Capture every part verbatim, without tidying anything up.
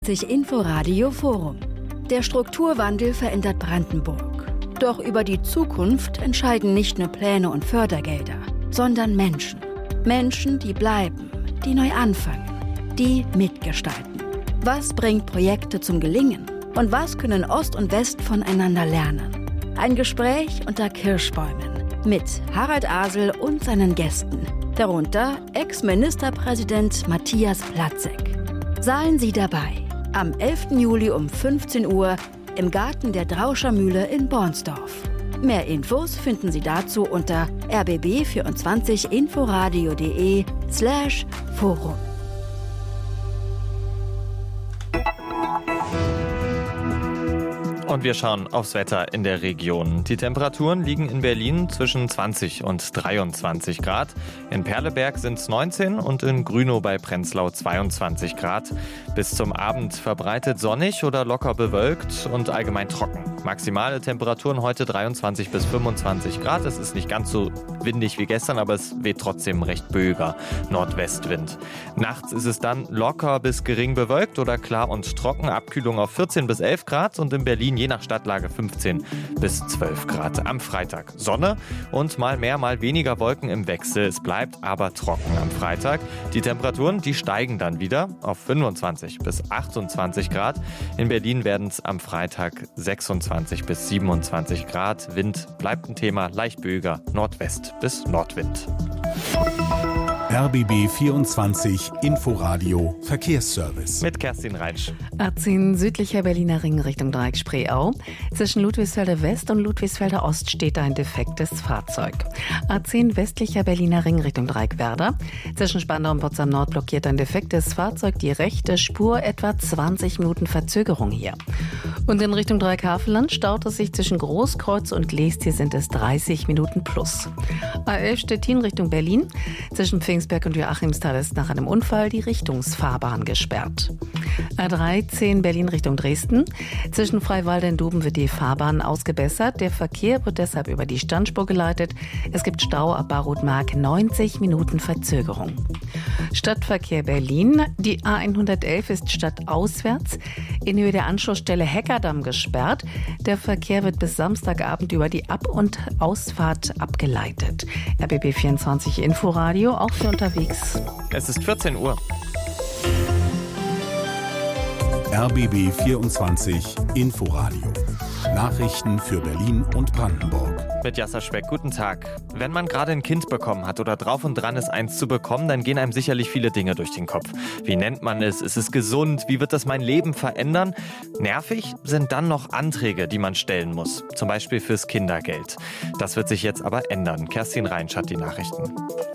sich Inforadio Forum. Der Strukturwandel verändert Brandenburg. Doch über die Zukunft entscheiden nicht nur Pläne und Fördergelder, sondern Menschen. Menschen, die bleiben, die neu anfangen, die mitgestalten. Was bringt Projekte zum Gelingen? Und was können Ost und West voneinander lernen? Ein Gespräch unter Kirschbäumen mit Harald Asel und seinen Gästen. Darunter Ex-Ministerpräsident Matthias Platzek. Seien Sie dabei am elften Juli um fünfzehn Uhr im Garten der Drauscher Mühle in Bornsdorf. Mehr Infos finden Sie dazu unter r b b vierundzwanzig inforadio punkt de slash forum. Und wir schauen aufs Wetter in der Region. Die Temperaturen liegen in Berlin zwischen zwanzig und dreiundzwanzig Grad. In Perleberg sind es neunzehn und in Grünow bei Prenzlau zweiundzwanzig Grad. Bis zum Abend verbreitet sonnig oder locker bewölkt und allgemein trocken. Maximale Temperaturen heute dreiundzwanzig bis fünfundzwanzig Grad. Es ist nicht ganz so windig wie gestern, aber es weht trotzdem recht böiger Nordwestwind. Nachts ist es dann locker bis gering bewölkt oder klar und trocken. Abkühlung auf vierzehn bis elf Grad und in Berlin je nach Stadtlage fünfzehn bis zwölf Grad. Am Freitag Sonne und mal mehr, mal weniger Wolken im Wechsel. Es bleibt aber trocken am Freitag. Die Temperaturen, die steigen dann wieder auf fünfundzwanzig bis achtundzwanzig Grad. In Berlin werden es am Freitag sechsundzwanzig bis siebenundzwanzig Grad. Wind bleibt ein Thema, leicht böiger, Nordwest bis Nordwind. R B B vierundzwanzig Inforadio Verkehrsservice. Mit Kerstin Reinsch. A zehn südlicher Berliner Ring Richtung Dreieck Spreeau. Zwischen Ludwigsfelder West und Ludwigsfelder Ost steht ein defektes Fahrzeug. A zehn westlicher Berliner Ring Richtung Dreieck Werder. Zwischen Spandau und Potsdam Nord blockiert ein defektes Fahrzeug die rechte Spur, etwa zwanzig Minuten Verzögerung hier. Und in Richtung Dreieck Havelland staut es sich zwischen Großkreuz und Leest, hier sind es dreißig Minuten plus. A elf Stettin Richtung Berlin. Zwischen Pfingst und Joachimsthal ist nach einem Unfall die Richtungsfahrbahn gesperrt. A dreizehn Berlin Richtung Dresden. Zwischen Freiwalde und Duben wird die Fahrbahn ausgebessert. Der Verkehr wird deshalb über die Standspur geleitet. Es gibt Stau ab Barutmark, neunzig Minuten Verzögerung. Stadtverkehr Berlin. Die A hundertelf ist stadtauswärts in Höhe der Anschlussstelle Heckerdamm gesperrt. Der Verkehr wird bis Samstagabend über die Ab- und Ausfahrt abgeleitet. R B B vierundzwanzig Inforadio, auch für unterwegs. Es ist vierzehn Uhr. R B B vierundzwanzig Inforadio. Nachrichten für Berlin und Brandenburg. Mit Jasser Speck, guten Tag. Wenn man gerade ein Kind bekommen hat oder drauf und dran ist, eins zu bekommen, dann gehen einem sicherlich viele Dinge durch den Kopf. Wie nennt man es? Ist es gesund? Wie wird das mein Leben verändern? Nervig sind dann noch Anträge, die man stellen muss. Zum Beispiel fürs Kindergeld. Das wird sich jetzt aber ändern. Kerstin Reinsch hat die Nachrichten.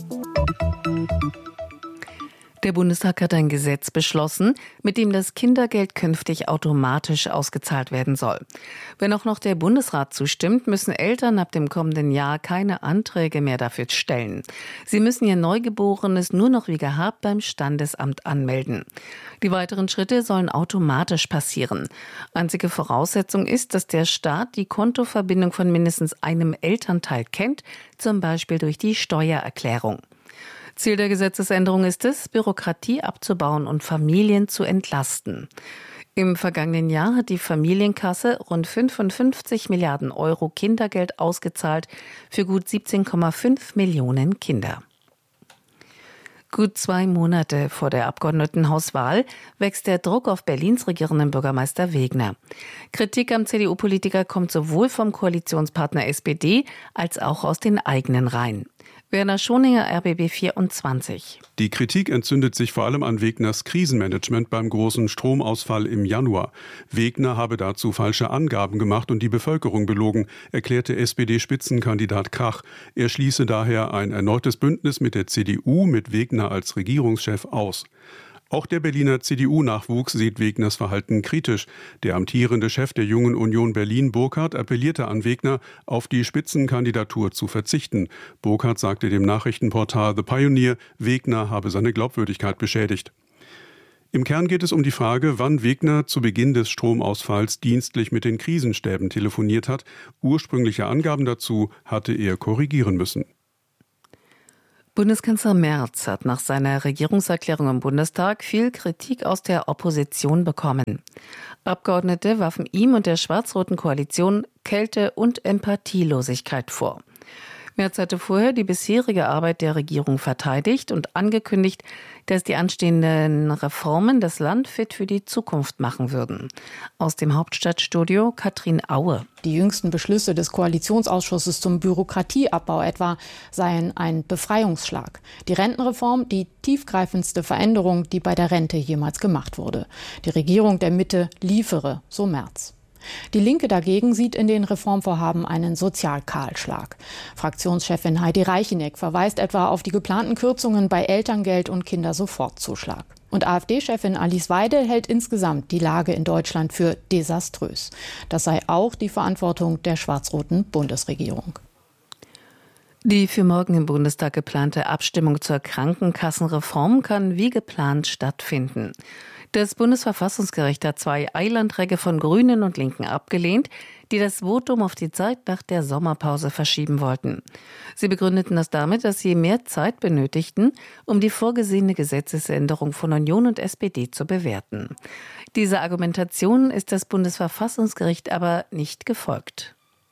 Der Bundestag hat ein Gesetz beschlossen, mit dem das Kindergeld künftig automatisch ausgezahlt werden soll. Wenn auch noch der Bundesrat zustimmt, müssen Eltern ab dem kommenden Jahr keine Anträge mehr dafür stellen. Sie müssen ihr Neugeborenes nur noch wie gehabt beim Standesamt anmelden. Die weiteren Schritte sollen automatisch passieren. Einzige Voraussetzung ist, dass der Staat die Kontoverbindung von mindestens einem Elternteil kennt, zum Beispiel durch die Steuererklärung. Ziel der Gesetzesänderung ist es, Bürokratie abzubauen und Familien zu entlasten. Im vergangenen Jahr hat die Familienkasse rund fünfundfünfzig Milliarden Euro Kindergeld ausgezahlt für gut siebzehn Komma fünf Millionen Kinder. Gut zwei Monate vor der Abgeordnetenhauswahl wächst der Druck auf Berlins regierenden Bürgermeister Wegner. Kritik am C D U-Politiker kommt sowohl vom Koalitionspartner S P D als auch aus den eigenen Reihen. Werner Schoninger, R B B vierundzwanzig. Die Kritik entzündet sich vor allem an Wegners Krisenmanagement beim großen Stromausfall im Januar. Wegner habe dazu falsche Angaben gemacht und die Bevölkerung belogen, erklärte S P D-Spitzenkandidat Krach. Er schließe daher ein erneutes Bündnis mit der C D U mit Wegner als Regierungschef aus. Auch der Berliner C D U-Nachwuchs sieht Wegners Verhalten kritisch. Der amtierende Chef der Jungen Union Berlin, Burkhardt, appellierte an Wegner, auf die Spitzenkandidatur zu verzichten. Burkhardt sagte dem Nachrichtenportal The Pioneer, Wegner habe seine Glaubwürdigkeit beschädigt. Im Kern geht es um die Frage, wann Wegner zu Beginn des Stromausfalls dienstlich mit den Krisenstäben telefoniert hat. Ursprüngliche Angaben dazu hatte er korrigieren müssen. Bundeskanzler Merz hat nach seiner Regierungserklärung im Bundestag viel Kritik aus der Opposition bekommen. Abgeordnete warfen ihm und der schwarz-roten Koalition Kälte und Empathielosigkeit vor. Merz hatte vorher die bisherige Arbeit der Regierung verteidigt und angekündigt, dass die anstehenden Reformen das Land fit für die Zukunft machen würden. Aus dem Hauptstadtstudio Katrin Aue. Die jüngsten Beschlüsse des Koalitionsausschusses zum Bürokratieabbau etwa seien ein Befreiungsschlag. Die Rentenreform, die tiefgreifendste Veränderung, die bei der Rente jemals gemacht wurde. Die Regierung der Mitte liefere, so Merz. Die Linke dagegen sieht in den Reformvorhaben einen Sozialkahlschlag. Fraktionschefin Heidi Reicheneck verweist etwa auf die geplanten Kürzungen bei Elterngeld und Kindersofortzuschlag. Und AfD-Chefin Alice Weidel hält insgesamt die Lage in Deutschland für desaströs. Das sei auch die Verantwortung der schwarz-roten Bundesregierung. Die für morgen im Bundestag geplante Abstimmung zur Krankenkassenreform kann wie geplant stattfinden. Das Bundesverfassungsgericht hat zwei Eilanträge von Grünen und Linken abgelehnt, die das Votum auf die Zeit nach der Sommerpause verschieben wollten. Sie begründeten das damit, dass sie mehr Zeit benötigten, um die vorgesehene Gesetzesänderung von Union und S P D zu bewerten. Dieser Argumentation ist das Bundesverfassungsgericht aber nicht gefolgt.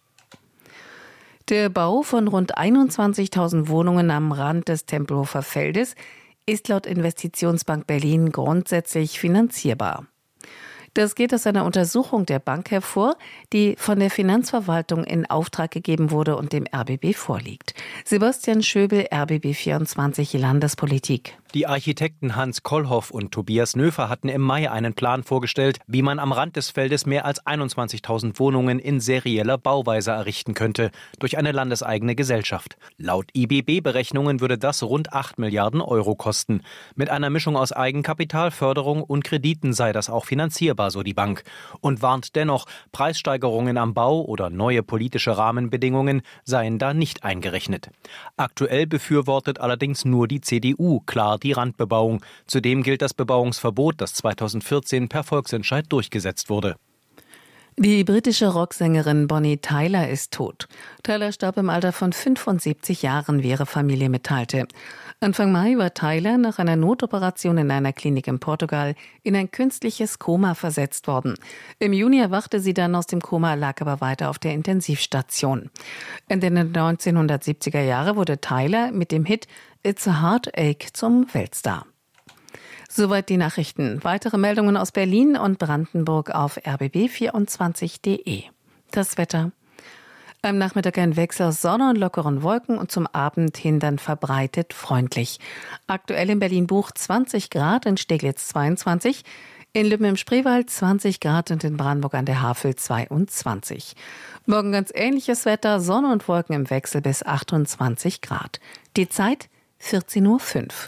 Der Bau von rund einundzwanzigtausend Wohnungen am Rand des Tempelhofer Feldes ist laut Investitionsbank Berlin grundsätzlich finanzierbar. Das geht aus einer Untersuchung der Bank hervor, die von der Finanzverwaltung in Auftrag gegeben wurde und dem R B B vorliegt. Sebastian Schöbel, R B B vierundzwanzig Landespolitik. Die Architekten Hans Kollhoff und Tobias Nöfer hatten im Mai einen Plan vorgestellt, wie man am Rand des Feldes mehr als einundzwanzigtausend Wohnungen in serieller Bauweise errichten könnte, durch eine landeseigene Gesellschaft. Laut I B B-Berechnungen würde das rund acht Milliarden Euro kosten. Mit einer Mischung aus Eigenkapital, Förderung und Krediten sei das auch finanzierbar, so die Bank. Und warnt dennoch, Preissteigerungen am Bau oder neue politische Rahmenbedingungen seien da nicht eingerechnet. Aktuell befürwortet allerdings nur die C D U klar die Randbebauung. Zudem gilt das Bebauungsverbot, das zweitausendvierzehn per Volksentscheid durchgesetzt wurde. Die britische Rocksängerin Bonnie Tyler ist tot. Tyler starb im Alter von fünfundsiebzig Jahren, wie ihre Familie mitteilte. Anfang Mai war Tyler nach einer Notoperation in einer Klinik in Portugal in ein künstliches Koma versetzt worden. Im Juni erwachte sie dann aus dem Koma, lag aber weiter auf der Intensivstation. Ende der neunzehnhundertsiebziger Jahre wurde Tyler mit dem Hit It's a Heartache zum Weltstar. Soweit die Nachrichten. Weitere Meldungen aus Berlin und Brandenburg auf r b b vierundzwanzig punkt d e. Das Wetter. Am Nachmittag ein Wechsel aus Sonne und lockeren Wolken und zum Abend hin dann verbreitet freundlich. Aktuell in Berlin-Buch zwanzig Grad, in Steglitz zweiundzwanzig, in Lübben im Spreewald zwanzig Grad und in Brandenburg an der Havel zweiundzwanzig. Morgen ganz ähnliches Wetter, Sonne und Wolken im Wechsel bis achtundzwanzig Grad. Die Zeit vierzehn Uhr fünf.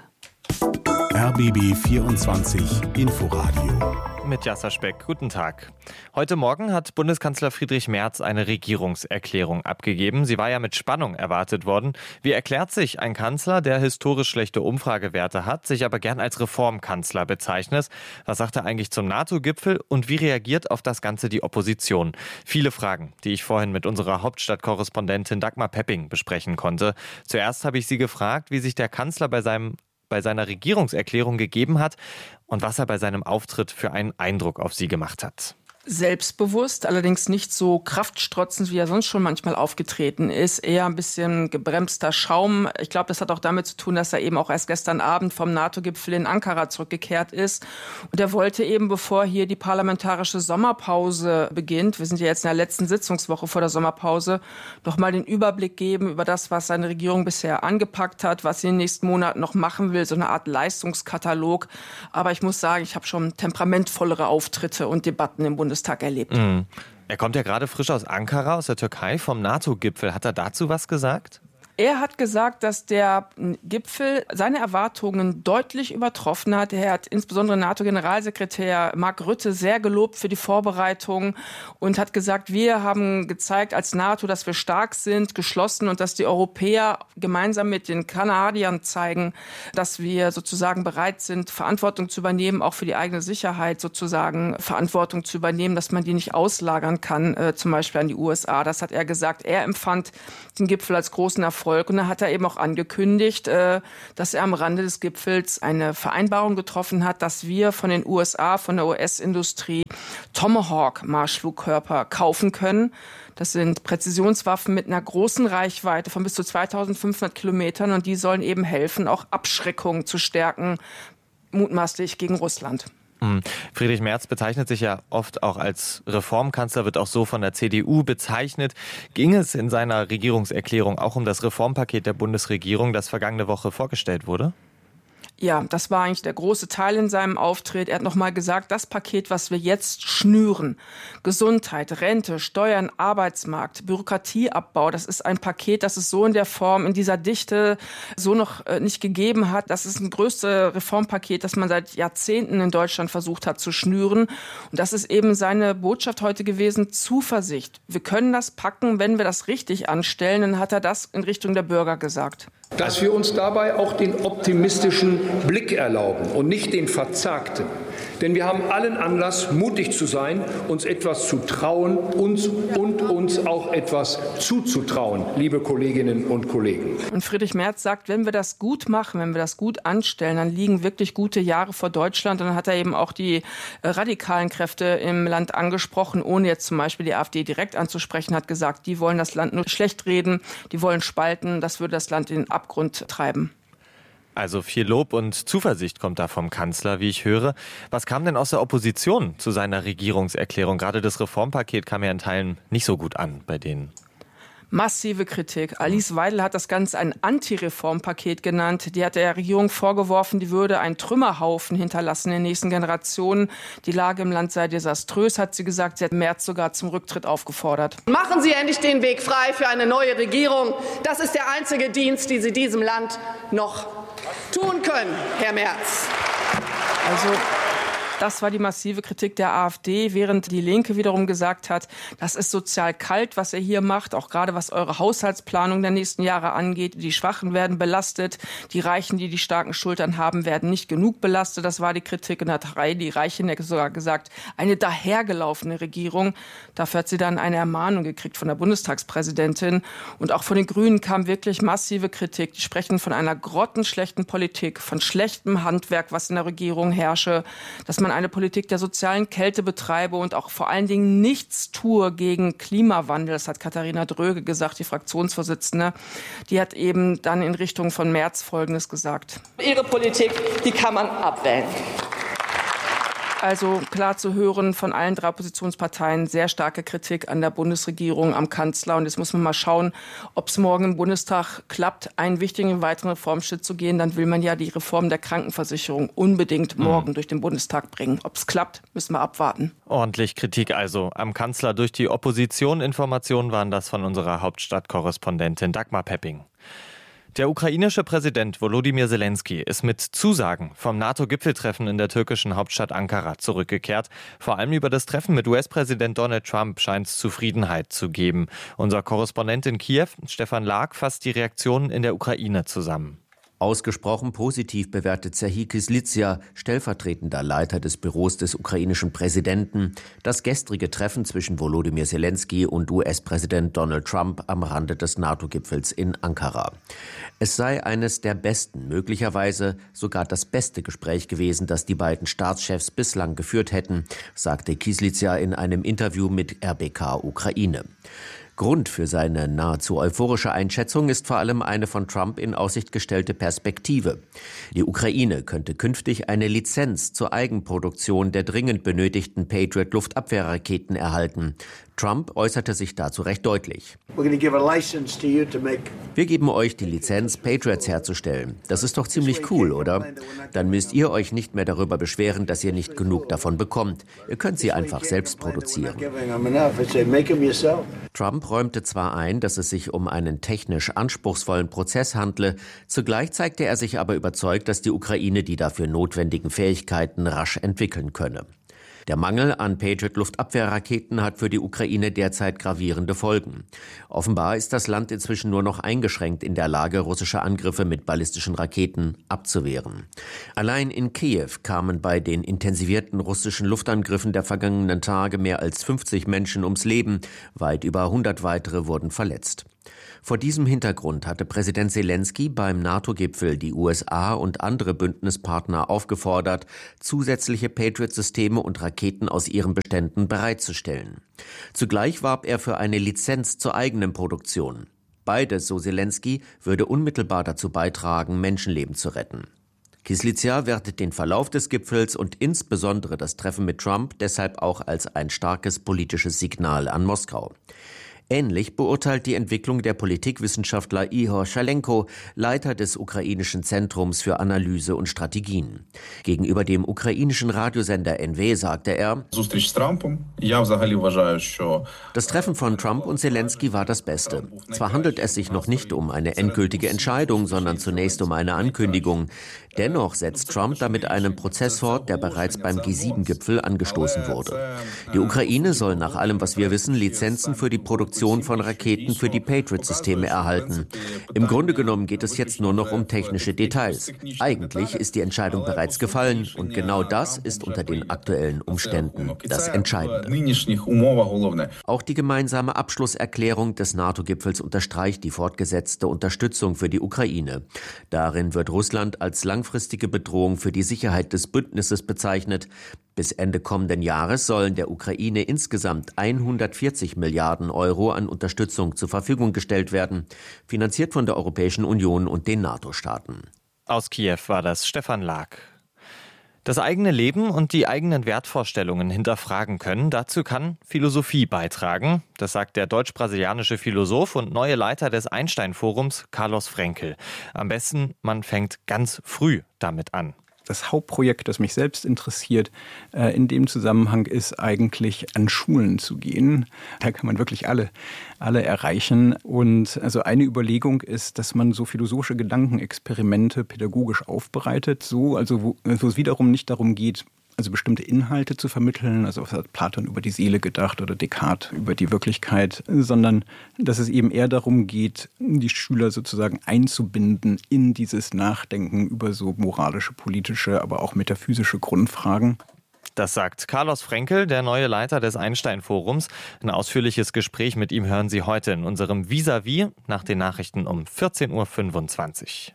R B B vierundzwanzig Inforadio. Mit Jasser Speck. Guten Tag. Heute Morgen hat Bundeskanzler Friedrich Merz eine Regierungserklärung abgegeben. Sie war ja mit Spannung erwartet worden. Wie erklärt sich ein Kanzler, der historisch schlechte Umfragewerte hat, sich aber gern als Reformkanzler bezeichnet? Was sagt er eigentlich zum NATO-Gipfel und wie reagiert auf das Ganze die Opposition? Viele Fragen, die ich vorhin mit unserer Hauptstadtkorrespondentin Dagmar Pepping besprechen konnte. Zuerst habe ich sie gefragt, wie sich der Kanzler bei seinem bei seiner Regierungserklärung gegeben hat und was er bei seinem Auftritt für einen Eindruck auf sie gemacht hat. Selbstbewusst, allerdings nicht so kraftstrotzend, wie er sonst schon manchmal aufgetreten ist. Eher ein bisschen gebremster Schaum. Ich glaube, das hat auch damit zu tun, dass er eben auch erst gestern Abend vom NATO-Gipfel in Ankara zurückgekehrt ist. Und er wollte eben, bevor hier die parlamentarische Sommerpause beginnt, wir sind ja jetzt in der letzten Sitzungswoche vor der Sommerpause, noch mal den Überblick geben über das, was seine Regierung bisher angepackt hat, was sie in den nächsten Monaten noch machen will, so eine Art Leistungskatalog. Aber ich muss sagen, ich habe schon temperamentvollere Auftritte und Debatten im Bundestag Tag erlebt. Mhm. Er kommt ja gerade frisch aus Ankara, aus der Türkei, vom NATO-Gipfel. Hat er dazu was gesagt? Er hat gesagt, dass der Gipfel seine Erwartungen deutlich übertroffen hat. Er hat insbesondere NATO-Generalsekretär Mark Rutte sehr gelobt für die Vorbereitungen und hat gesagt, wir haben gezeigt als NATO, dass wir stark sind, geschlossen und dass die Europäer gemeinsam mit den Kanadiern zeigen, dass wir sozusagen bereit sind, Verantwortung zu übernehmen, auch für die eigene Sicherheit sozusagen Verantwortung zu übernehmen, dass man die nicht auslagern kann, äh, zum Beispiel an die U S A. Das hat er gesagt. Er empfand den Gipfel als großen Erfolg Erfolg. Und da hat er eben auch angekündigt, äh, dass er am Rande des Gipfels eine Vereinbarung getroffen hat, dass wir von den U S A, von der U S-Industrie Tomahawk-Marschflugkörper kaufen können. Das sind Präzisionswaffen mit einer großen Reichweite von bis zu zweitausendfünfhundert Kilometern und die sollen eben helfen, auch Abschreckung zu stärken, mutmaßlich gegen Russland. Friedrich Merz bezeichnet sich ja oft auch als Reformkanzler, wird auch so von der C D U bezeichnet. Ging es in seiner Regierungserklärung auch um das Reformpaket der Bundesregierung, das vergangene Woche vorgestellt wurde? Ja, das war eigentlich der große Teil in seinem Auftritt. Er hat nochmal gesagt, das Paket, was wir jetzt schnüren, Gesundheit, Rente, Steuern, Arbeitsmarkt, Bürokratieabbau, das ist ein Paket, das es so in der Form, in dieser Dichte so noch nicht gegeben hat. Das ist ein größtes Reformpaket, das man seit Jahrzehnten in Deutschland versucht hat zu schnüren. Und das ist eben seine Botschaft heute gewesen, Zuversicht. Wir können das packen, wenn wir das richtig anstellen. Dann hat er das in Richtung der Bürger gesagt. Dass wir uns dabei auch den optimistischen Blick erlauben und nicht den verzagten. Denn wir haben allen Anlass, mutig zu sein, uns etwas zu trauen, uns und uns auch etwas zuzutrauen, liebe Kolleginnen und Kollegen. Und Friedrich Merz sagt, wenn wir das gut machen, wenn wir das gut anstellen, dann liegen wirklich gute Jahre vor Deutschland. Und dann hat er eben auch die radikalen Kräfte im Land angesprochen, ohne jetzt zum Beispiel die AfD direkt anzusprechen, hat gesagt, die wollen das Land nur schlecht reden, die wollen spalten, das würde das Land in den Abgrund treiben. Also viel Lob und Zuversicht kommt da vom Kanzler, wie ich höre. Was kam denn aus der Opposition zu seiner Regierungserklärung? Gerade das Reformpaket kam ja in Teilen nicht so gut an bei denen. Massive Kritik. Alice Weidel hat das Ganze ein Anti-Reformpaket genannt. Die hat der Regierung vorgeworfen, die würde einen Trümmerhaufen hinterlassen in den nächsten Generationen. Die Lage im Land sei desaströs, hat sie gesagt. Sie hat Merz sogar zum Rücktritt aufgefordert. Machen Sie endlich den Weg frei für eine neue Regierung. Das ist der einzige Dienst, den Sie diesem Land noch tun können, Herr Merz. Also das war die massive Kritik der AfD, während die Linke wiederum gesagt hat, das ist sozial kalt, was ihr hier macht, auch gerade was eure Haushaltsplanung der nächsten Jahre angeht. Die Schwachen werden belastet, die Reichen, die die starken Schultern haben, werden nicht genug belastet. Das war die Kritik. Und hat die Reichen sogar gesagt, eine dahergelaufene Regierung. Dafür hat sie dann eine Ermahnung gekriegt von der Bundestagspräsidentin. Und auch von den Grünen kam wirklich massive Kritik. Die sprechen von einer grottenschlechten Politik, von schlechtem Handwerk, was in der Regierung herrsche, dass man eine Politik der sozialen Kälte betreibe und auch vor allen Dingen nichts tue gegen Klimawandel. Das hat Katharina Dröge gesagt, die Fraktionsvorsitzende. Die hat eben dann in Richtung von Merz Folgendes gesagt. Ihre Politik, die kann man abwählen. Also klar zu hören von allen drei Oppositionsparteien, sehr starke Kritik an der Bundesregierung, am Kanzler. Und jetzt muss man mal schauen, ob es morgen im Bundestag klappt, einen wichtigen weiteren Reformschritt zu gehen. Dann will man ja die Reform der Krankenversicherung unbedingt morgen mhm. durch den Bundestag bringen. Ob es klappt, müssen wir abwarten. Ordentlich Kritik also am Kanzler durch die Opposition. Informationen waren das von unserer Hauptstadtkorrespondentin Dagmar Pepping. Der ukrainische Präsident Volodymyr Zelensky ist mit Zusagen vom NATO-Gipfeltreffen in der türkischen Hauptstadt Ankara zurückgekehrt. Vor allem über das Treffen mit U S-Präsident Donald Trump scheint es Zufriedenheit zu geben. Unser Korrespondent in Kiew, Stefan Lag, fasst die Reaktionen in der Ukraine zusammen. Ausgesprochen positiv bewertet Serhij Kyslytsja, stellvertretender Leiter des Büros des ukrainischen Präsidenten, das gestrige Treffen zwischen Volodymyr Zelensky und U S-Präsident Donald Trump am Rande des NATO-Gipfels in Ankara. Es sei eines der besten, möglicherweise sogar das beste Gespräch gewesen, das die beiden Staatschefs bislang geführt hätten, sagte Kyslytsja in einem Interview mit R B K Ukraine. Grund für seine nahezu euphorische Einschätzung ist vor allem eine von Trump in Aussicht gestellte Perspektive. Die Ukraine könnte künftig eine Lizenz zur Eigenproduktion der dringend benötigten Patriot-Luftabwehrraketen erhalten. Trump äußerte sich dazu recht deutlich. Wir geben euch die Lizenz, Patriots herzustellen. Das ist doch ziemlich cool, oder? Dann müsst ihr euch nicht mehr darüber beschweren, dass ihr nicht genug davon bekommt. Ihr könnt sie einfach selbst produzieren. Trump räumte zwar ein, dass es sich um einen technisch anspruchsvollen Prozess handle, zugleich zeigte er sich aber überzeugt, dass die Ukraine die dafür notwendigen Fähigkeiten rasch entwickeln könne. Der Mangel an Patriot-Luftabwehrraketen hat für die Ukraine derzeit gravierende Folgen. Offenbar ist das Land inzwischen nur noch eingeschränkt in der Lage, russische Angriffe mit ballistischen Raketen abzuwehren. Allein in Kiew kamen bei den intensivierten russischen Luftangriffen der vergangenen Tage mehr als fünfzig Menschen ums Leben, weit über hundert weitere wurden verletzt. Vor diesem Hintergrund hatte Präsident Selenskyj beim NATO-Gipfel die U S A und andere Bündnispartner aufgefordert, zusätzliche Patriot-Systeme und Raketen aus ihren Beständen bereitzustellen. Zugleich warb er für eine Lizenz zur eigenen Produktion. Beides, so Selenskyj, würde unmittelbar dazu beitragen, Menschenleben zu retten. Kyslytsja wertet den Verlauf des Gipfels und insbesondere das Treffen mit Trump deshalb auch als ein starkes politisches Signal an Moskau. Ähnlich beurteilt die Entwicklung der Politikwissenschaftler Ihor Schalenko, Leiter des ukrainischen Zentrums für Analyse und Strategien. Gegenüber dem ukrainischen Radiosender N W sagte er: Das Treffen von Trump und Selenskyj war das Beste. Zwar handelt es sich noch nicht um eine endgültige Entscheidung, sondern zunächst um eine Ankündigung. Dennoch setzt Trump damit einen Prozess fort, der bereits beim G sieben Gipfel angestoßen wurde. Die Ukraine soll nach allem, was wir wissen, Lizenzen für die Produktion von Raketen für die Patriot-Systeme erhalten. Im Grunde genommen geht es jetzt nur noch um technische Details. Eigentlich ist die Entscheidung bereits gefallen und genau das ist unter den aktuellen Umständen das Entscheidende. Auch die gemeinsame Abschlusserklärung des NATO-Gipfels unterstreicht die fortgesetzte Unterstützung für die Ukraine. Darin wird Russland als langfristige Bedrohung für die Sicherheit des Bündnisses bezeichnet. Bis Ende kommenden Jahres sollen der Ukraine insgesamt hundertvierzig Milliarden Euro an Unterstützung zur Verfügung gestellt werden, finanziert von der Europäischen Union und den NATO-Staaten. Aus Kiew war das Stefan Lag. Das eigene Leben und die eigenen Wertvorstellungen hinterfragen können, dazu kann Philosophie beitragen. Das sagt der deutsch-brasilianische Philosoph und neue Leiter des Einstein-Forums, Carlos Frenkel. Am besten, man fängt ganz früh damit an. Das Hauptprojekt, das mich selbst interessiert, äh, in dem Zusammenhang ist eigentlich an Schulen zu gehen. Da kann man wirklich alle, alle erreichen. Und also eine Überlegung ist, dass man so philosophische Gedankenexperimente pädagogisch aufbereitet, so also wo, wo es wiederum nicht darum geht, also bestimmte Inhalte zu vermitteln, also was hat Platon über die Seele gedacht oder Descartes über die Wirklichkeit, sondern dass es eben eher darum geht, die Schüler sozusagen einzubinden in dieses Nachdenken über so moralische, politische, aber auch metaphysische Grundfragen. Das sagt Carlos Frenkel, der neue Leiter des Einstein-Forums. Ein ausführliches Gespräch mit ihm hören Sie heute in unserem Vis-à-vis nach den Nachrichten um vierzehn Uhr fünfundzwanzig.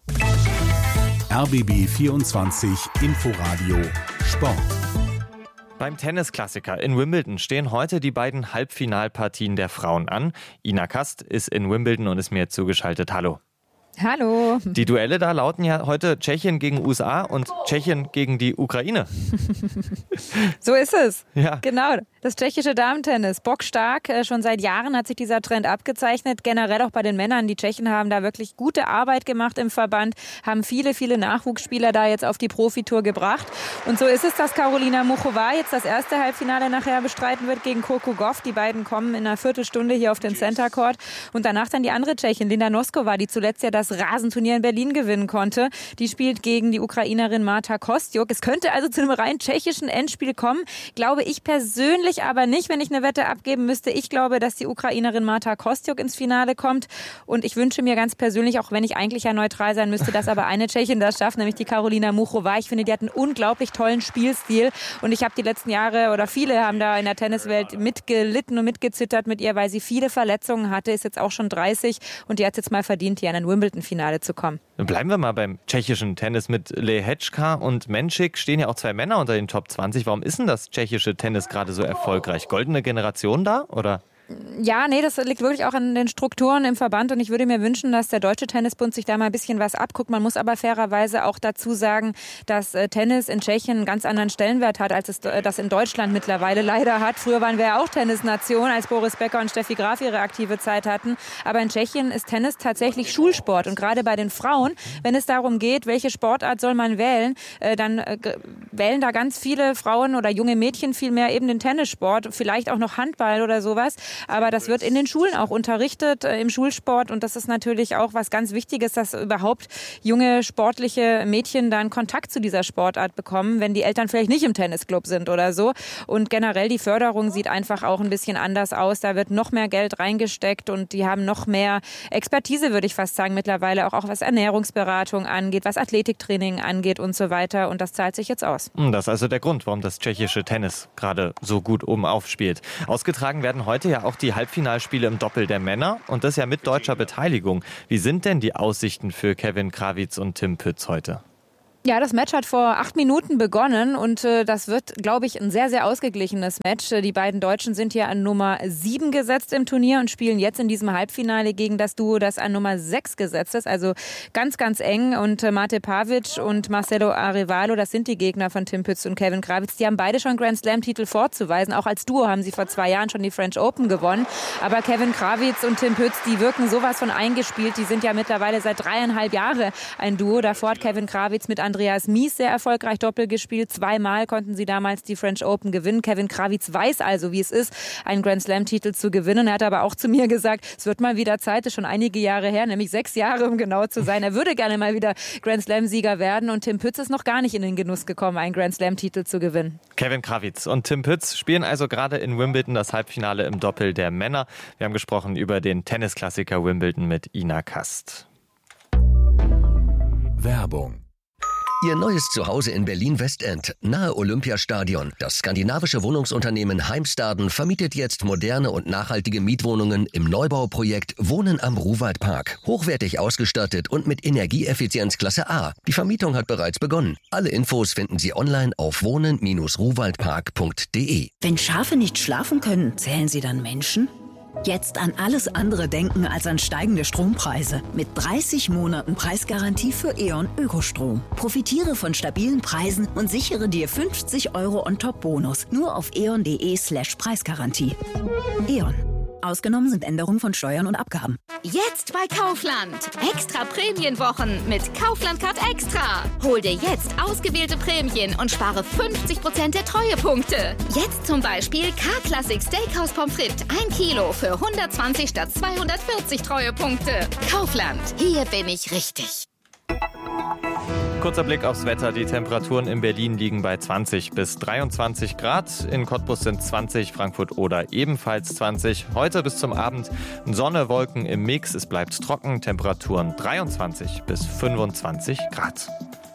R B B vierundzwanzig Inforadio Sport. Beim Tennisklassiker in Wimbledon stehen heute die beiden Halbfinalpartien der Frauen an. Ina Kast ist in Wimbledon und ist mir zugeschaltet. Hallo. Hallo. Die Duelle da lauten ja heute Tschechien gegen U S A und Tschechien gegen die Ukraine. So ist es. Ja. Genau. Das tschechische Damentennis, bockstark. Schon seit Jahren hat sich dieser Trend abgezeichnet. Generell auch bei den Männern. Die Tschechen haben da wirklich gute Arbeit gemacht im Verband, haben viele, viele Nachwuchsspieler da jetzt auf die Profitour gebracht. Und so ist es, dass Karolina Muchova jetzt das erste Halbfinale nachher bestreiten wird gegen Coco Gauff. Die beiden kommen in einer Viertelstunde hier auf den Center Court. Und danach dann die andere Tschechin, Linda Noskova, die zuletzt ja das Rasenturnier in Berlin gewinnen konnte. Die spielt gegen die Ukrainerin Marta Kostyuk. Es könnte also zu einem rein tschechischen Endspiel kommen. Glaube ich persönlich aber nicht, wenn ich eine Wette abgeben müsste. Ich glaube, dass die Ukrainerin Marta Kostyuk ins Finale kommt. Und ich wünsche mir ganz persönlich, auch wenn ich eigentlich ja neutral sein müsste, dass aber eine Tschechin das schafft, nämlich die Karolina Muchova. Ich finde, die hat einen unglaublich tollen Spielstil. Und ich habe die letzten Jahre, oder viele haben da in der Tenniswelt mitgelitten und mitgezittert mit ihr, weil sie viele Verletzungen hatte. Ist jetzt auch schon dreißig und die hat jetzt mal verdient, hier in ein Wimbledon-Finale zu kommen. Bleiben wir mal beim tschechischen Tennis. Mit Lehečka und Menšik stehen ja auch zwei Männer unter den Top zwanzig. Warum ist denn das tschechische Tennis gerade so erfolgreich? Goldene Generation da, oder? Ja, nee, das liegt wirklich auch an den Strukturen im Verband und ich würde mir wünschen, dass der Deutsche Tennisbund sich da mal ein bisschen was abguckt. Man muss aber fairerweise auch dazu sagen, dass Tennis in Tschechien einen ganz anderen Stellenwert hat, als es das in Deutschland mittlerweile leider hat. Früher waren wir ja auch Tennisnation, als Boris Becker und Steffi Graf ihre aktive Zeit hatten. Aber in Tschechien ist Tennis tatsächlich Schulsport und gerade bei den Frauen, wenn es darum geht, welche Sportart soll man wählen, dann wählen da ganz viele Frauen oder junge Mädchen vielmehr eben den Tennissport, vielleicht auch noch Handball oder sowas. Aber das wird in den Schulen auch unterrichtet, äh, im Schulsport. Und das ist natürlich auch was ganz Wichtiges, dass überhaupt junge sportliche Mädchen dann Kontakt zu dieser Sportart bekommen, wenn die Eltern vielleicht nicht im Tennisclub sind oder so. Und generell die Förderung sieht einfach auch ein bisschen anders aus. Da wird noch mehr Geld reingesteckt und die haben noch mehr Expertise, würde ich fast sagen, mittlerweile auch, auch was Ernährungsberatung angeht, was Athletiktraining angeht und so weiter. Und das zahlt sich jetzt aus. Das ist also der Grund, warum das tschechische Tennis gerade so gut oben aufspielt. Ausgetragen werden heute ja auch die Halbfinalspiele im Doppel der Männer und das ja mit deutscher Beteiligung. Wie sind denn die Aussichten für Kevin Krawitz und Tim Pütz heute? Ja, das Match hat vor acht Minuten begonnen und äh, das wird, glaube ich, ein sehr, sehr ausgeglichenes Match. Die beiden Deutschen sind hier an Nummer sieben gesetzt im Turnier und spielen jetzt in diesem Halbfinale gegen das Duo, das an Nummer sechs gesetzt ist. Also ganz, ganz eng. Und äh, Mate Pavic und Marcelo Arevalo, das sind die Gegner von Tim Pütz und Kevin Krawitz. Die haben beide schon Grand Slam-Titel vorzuweisen. Auch als Duo haben sie vor zwei Jahren schon die French Open gewonnen. Aber Kevin Krawitz und Tim Pütz, die wirken sowas von eingespielt. Die sind ja mittlerweile seit dreieinhalb Jahren ein Duo. Davor hat Kevin Krawitz mit Andreas Mies sehr erfolgreich Doppel gespielt. Zweimal konnten sie damals die French Open gewinnen. Kevin Krawitz weiß also, wie es ist, einen Grand Slam-Titel zu gewinnen. Er hat aber auch zu mir gesagt, es wird mal wieder Zeit, das ist schon einige Jahre her, nämlich sechs Jahre, um genau zu sein. Er würde gerne mal wieder Grand Slam-Sieger werden und Tim Pütz ist noch gar nicht in den Genuss gekommen, einen Grand Slam-Titel zu gewinnen. Kevin Krawitz und Tim Pütz spielen also gerade in Wimbledon das Halbfinale im Doppel der Männer. Wir haben gesprochen über den Tennisklassiker Wimbledon mit Ina Kast. Werbung. Ihr neues Zuhause in Berlin-Westend, nahe Olympiastadion. Das skandinavische Wohnungsunternehmen Heimstaden vermietet jetzt moderne und nachhaltige Mietwohnungen im Neubauprojekt Wohnen am Ruhwaldpark. Hochwertig ausgestattet und mit Energieeffizienz Klasse A. Die Vermietung hat bereits begonnen. Alle Infos finden Sie online auf wohnen Bindestrich ruhwaldpark punkt de. Wenn Schafe nicht schlafen können, zählen sie dann Menschen? Jetzt an alles andere denken als an steigende Strompreise. Mit dreißig Monaten Preisgarantie für E.ON Ökostrom. Profitiere von stabilen Preisen und sichere dir fünfzig Euro On-Top-Bonus. Nur auf eon.de slash Preisgarantie. E.ON. Ausgenommen sind Änderungen von Steuern und Abgaben. Jetzt bei Kaufland. Extra Prämienwochen mit Kaufland Card Extra. Hol dir jetzt ausgewählte Prämien und spare fünfzig Prozent der Treuepunkte. Jetzt zum Beispiel K-Classic Steakhouse Pommes frites. ein Kilo für hundertzwanzig statt zweihundertvierzig Treuepunkte. Kaufland. Hier bin ich richtig. Kurzer Blick aufs Wetter. Die Temperaturen in Berlin liegen bei zwanzig bis dreiundzwanzig Grad. In Cottbus sind zwanzig, Frankfurt oder ebenfalls zwanzig. Heute bis zum Abend Sonne, Wolken im Mix. Es bleibt trocken. Temperaturen dreiundzwanzig bis fünfundzwanzig Grad.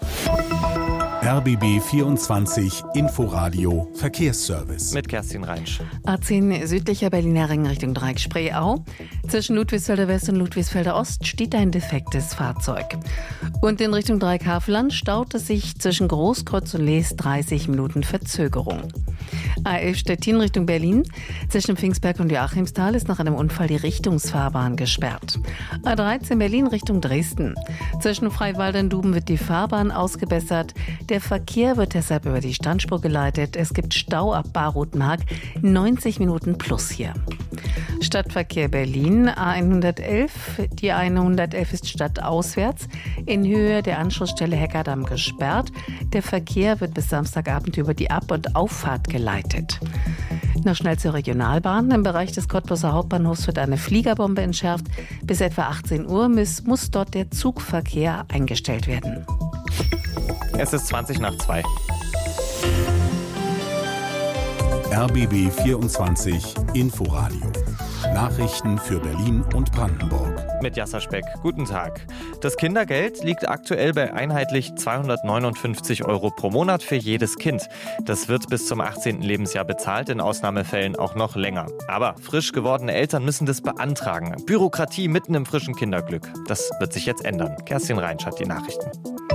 R B B vierundzwanzig Inforadio Verkehrsservice. Mit Kerstin Reinsch. A zehn südlicher Berliner Ring Richtung Dreieck Spreeau. Zwischen Ludwigsfelder West und Ludwigsfelder Ost steht ein defektes Fahrzeug. Und in Richtung Dreieck Havelland staut es sich zwischen Großkreuz und Lees dreißig Minuten Verzögerung. A elf Stettin Richtung Berlin. Zwischen Pfingstberg und Joachimsthal ist nach einem Unfall die Richtungsfahrbahn gesperrt. A dreizehn Berlin Richtung Dresden. Zwischen Freiwald und Duben wird die Fahrbahn ausgebessert. Der Verkehr wird deshalb über die Standspur geleitet. Es gibt Stau ab Bar-Rotenhag, neunzig Minuten plus hier. Stadtverkehr Berlin, A hundertelf. Die A hundertelf ist stadtauswärts. In Höhe der Anschlussstelle Heckerdamm gesperrt. Der Verkehr wird bis Samstagabend über die Ab- und Auffahrt geleitet. Noch schnell zur Regionalbahn. Im Bereich des Cottbuser Hauptbahnhofs wird eine Fliegerbombe entschärft. Bis etwa achtzehn Uhr muss, muss dort der Zugverkehr eingestellt werden. Es ist zwanzig nach zwei. R B B vierundzwanzig Inforadio. Nachrichten für Berlin und Brandenburg. Mit Jasser Speck. Guten Tag. Das Kindergeld liegt aktuell bei einheitlich zweihundertneunundfünfzig Euro pro Monat für jedes Kind. Das wird bis zum achtzehnten Lebensjahr bezahlt, in Ausnahmefällen auch noch länger. Aber frisch gewordene Eltern müssen das beantragen. Bürokratie mitten im frischen Kinderglück. Das wird sich jetzt ändern. Kerstin Reinsch hat die Nachrichten.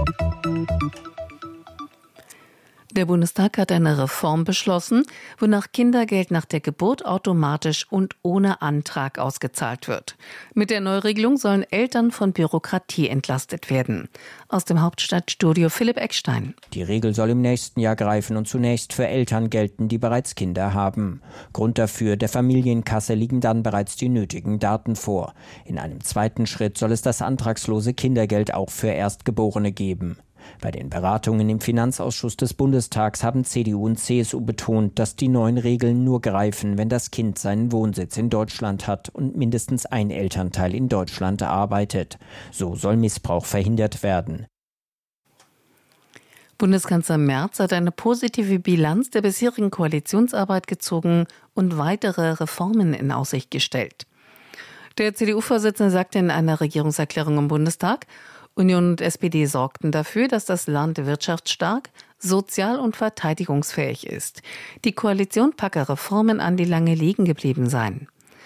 Der Bundestag hat eine Reform beschlossen, wonach Kindergeld nach der Geburt automatisch und ohne Antrag ausgezahlt wird. Mit der Neuregelung sollen Eltern von Bürokratie entlastet werden. Aus dem Hauptstadtstudio Philipp Eckstein. Die Regel soll im nächsten Jahr greifen und zunächst für Eltern gelten, die bereits Kinder haben. Grund dafür, der Familienkasse liegen dann bereits die nötigen Daten vor. In einem zweiten Schritt soll es das antragslose Kindergeld auch für Erstgeborene geben. Bei den Beratungen im Finanzausschuss des Bundestags haben C D U und C S U betont, dass die neuen Regeln nur greifen, wenn das Kind seinen Wohnsitz in Deutschland hat und mindestens ein Elternteil in Deutschland arbeitet. So soll Missbrauch verhindert werden. Bundeskanzler Merz hat eine positive Bilanz der bisherigen Koalitionsarbeit gezogen und weitere Reformen in Aussicht gestellt. Der C D U-Vorsitzende sagte in einer Regierungserklärung im Bundestag, Union und S P D sorgten dafür, dass das Land wirtschaftsstark, sozial und verteidigungsfähig ist. Die Koalition packe Reformen an, die lange liegen geblieben seien.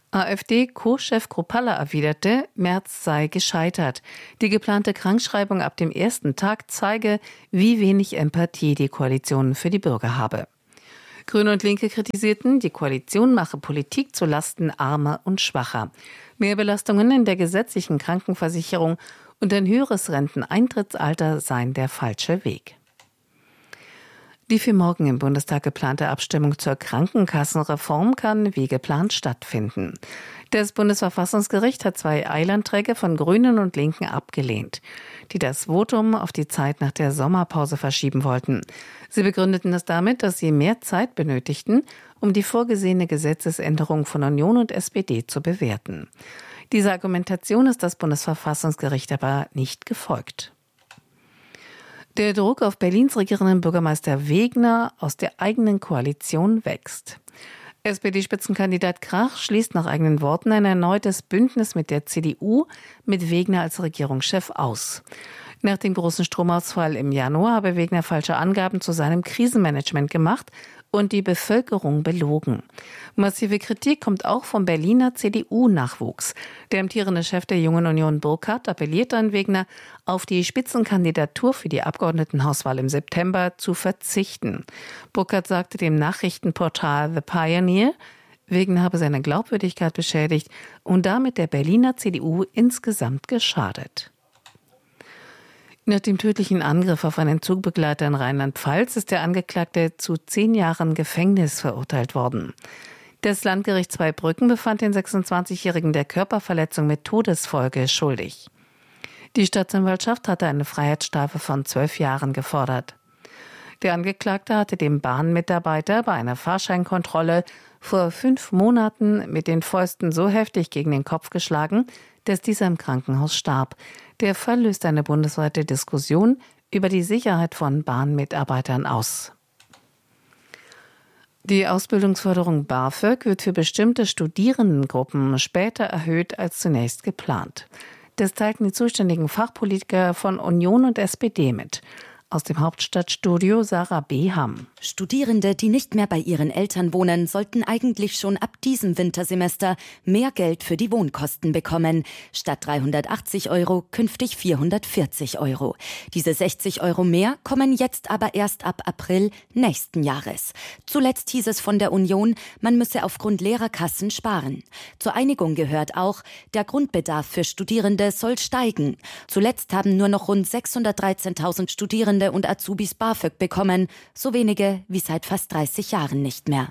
AfD-Co-Chef Kruppalla erwiderte, Merz sei gescheitert. Die geplante Krankschreibung ab dem ersten Tag zeige, wie wenig Empathie die Koalition für die Bürger habe. Grüne und Linke kritisierten, die Koalition mache Politik zu Lasten Armer und Schwacher. Mehr Belastungen in der gesetzlichen Krankenversicherung und ein höheres Renteneintrittsalter seien der falsche Weg. Die für morgen im Bundestag geplante Abstimmung zur Krankenkassenreform kann wie geplant stattfinden. Das Bundesverfassungsgericht hat zwei Eilanträge von Grünen und Linken abgelehnt, die das Votum auf die Zeit nach der Sommerpause verschieben wollten. Sie begründeten das damit, dass sie mehr Zeit benötigten, um die vorgesehene Gesetzesänderung von Union und S P D zu bewerten. Dieser Argumentation ist das Bundesverfassungsgericht aber nicht gefolgt. Der Druck auf Berlins regierenden Bürgermeister Wegner aus der eigenen Koalition wächst. S P D-Spitzenkandidat Krach schließt nach eigenen Worten ein erneutes Bündnis mit der C D U mit Wegner als Regierungschef aus. Nach dem großen Stromausfall im Januar habe Wegner falsche Angaben zu seinem Krisenmanagement gemacht und die Bevölkerung belogen. Massive Kritik kommt auch vom Berliner C D U-Nachwuchs. Der amtierende Chef der Jungen Union, Burkhardt, appelliert an Wegner, auf die Spitzenkandidatur für die Abgeordnetenhauswahl im September zu verzichten. Burkhardt sagte dem Nachrichtenportal The Pioneer, Wegner habe seine Glaubwürdigkeit beschädigt und damit der Berliner C D U insgesamt geschadet. Nach dem tödlichen Angriff auf einen Zugbegleiter in Rheinland-Pfalz ist der Angeklagte zu zehn Jahren Gefängnis verurteilt worden. Das Landgericht Zweibrücken befand den sechsundzwanzigjährigen der Körperverletzung mit Todesfolge schuldig. Die Staatsanwaltschaft hatte eine Freiheitsstrafe von zwölf Jahren gefordert. Der Angeklagte hatte dem Bahnmitarbeiter bei einer Fahrscheinkontrolle vor fünf Monaten mit den Fäusten so heftig gegen den Kopf geschlagen, dass dieser im Krankenhaus starb. Der Fall löst eine bundesweite Diskussion über die Sicherheit von Bahnmitarbeitern aus. Die Ausbildungsförderung BAföG wird für bestimmte Studierendengruppen später erhöht als zunächst geplant. Das teilten die zuständigen Fachpolitiker von Union und S P D mit. Aus dem Hauptstadtstudio Sarah Beham. Studierende, die nicht mehr bei ihren Eltern wohnen, sollten eigentlich schon ab diesem Wintersemester mehr Geld für die Wohnkosten bekommen. Statt dreihundertachtzig Euro künftig vierhundertvierzig Euro. Diese sechzig Euro mehr kommen jetzt aber erst ab April nächsten Jahres. Zuletzt hieß es von der Union, man müsse aufgrund Lehrerkassen sparen. Zur Einigung gehört auch, der Grundbedarf für Studierende soll steigen. Zuletzt haben nur noch rund sechshundertdreizehntausend Studierende und Azubis BAföG bekommen, so wenige wie seit fast dreißig Jahren nicht mehr.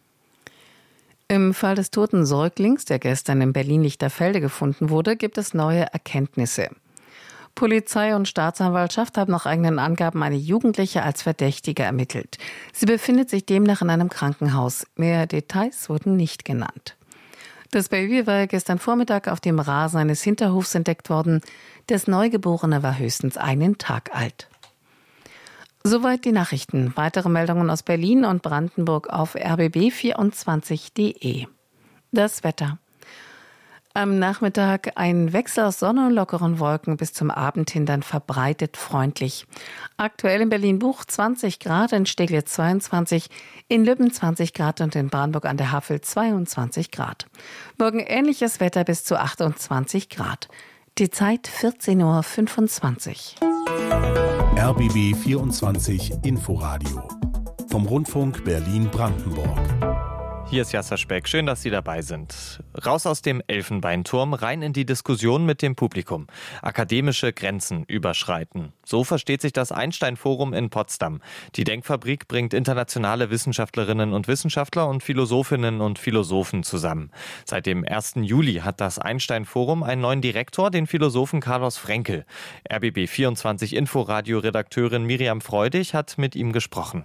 Im Fall des toten Säuglings, der gestern in Berlin-Lichterfelde gefunden wurde, gibt es neue Erkenntnisse. Polizei und Staatsanwaltschaft haben nach eigenen Angaben eine Jugendliche als Verdächtige ermittelt. Sie befindet sich demnach in einem Krankenhaus. Mehr Details wurden nicht genannt. Das Baby war gestern Vormittag auf dem Rasen eines Hinterhofs entdeckt worden. Das Neugeborene war höchstens einen Tag alt. Soweit die Nachrichten. Weitere Meldungen aus Berlin und Brandenburg auf r b b vierundzwanzig punkt d e. Das Wetter. Am Nachmittag ein Wechsel aus Sonne und lockeren Wolken, bis zum Abend hin dann verbreitet freundlich. Aktuell in Berlin-Buch zwanzig Grad, in Steglitz zweiundzwanzig, in Lübben zwanzig Grad und in Brandenburg an der Havel zweiundzwanzig Grad. Morgen ähnliches Wetter bis zu achtundzwanzig Grad. Die Zeit vierzehn Uhr fünfundzwanzig. R B B vierundzwanzig Inforadio vom Rundfunk Berlin-Brandenburg. Hier ist Jasser Speck. Schön, dass Sie dabei sind. Raus aus dem Elfenbeinturm, rein in die Diskussion mit dem Publikum. Akademische Grenzen überschreiten. So versteht sich das Einstein-Forum in Potsdam. Die Denkfabrik bringt internationale Wissenschaftlerinnen und Wissenschaftler und Philosophinnen und Philosophen zusammen. Seit dem ersten Juli hat das Einstein-Forum einen neuen Direktor, den Philosophen Carlos Frenkel. R B B vierundzwanzig Inforadio-Redakteurin Miriam Freudig hat mit ihm gesprochen.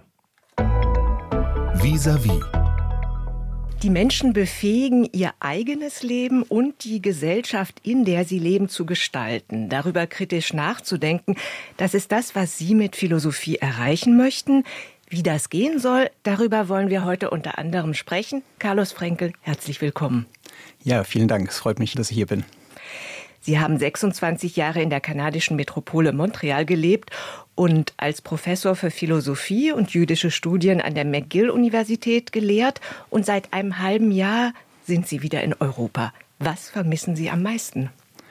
Vis-à-vis. Die Menschen befähigen, ihr eigenes Leben und die Gesellschaft, in der sie leben, zu gestalten. Darüber kritisch nachzudenken, das ist das, was Sie mit Philosophie erreichen möchten. Wie das gehen soll, darüber wollen wir heute unter anderem sprechen. Carlos Frenkel, herzlich willkommen. Ja, vielen Dank. Es freut mich, dass ich hier bin. Sie haben sechsundzwanzig Jahre in der kanadischen Metropole Montreal gelebt und als Professor für Philosophie und jüdische Studien an der McGill-Universität gelehrt. Und seit einem halben Jahr sind Sie wieder in Europa. Was vermissen Sie am meisten?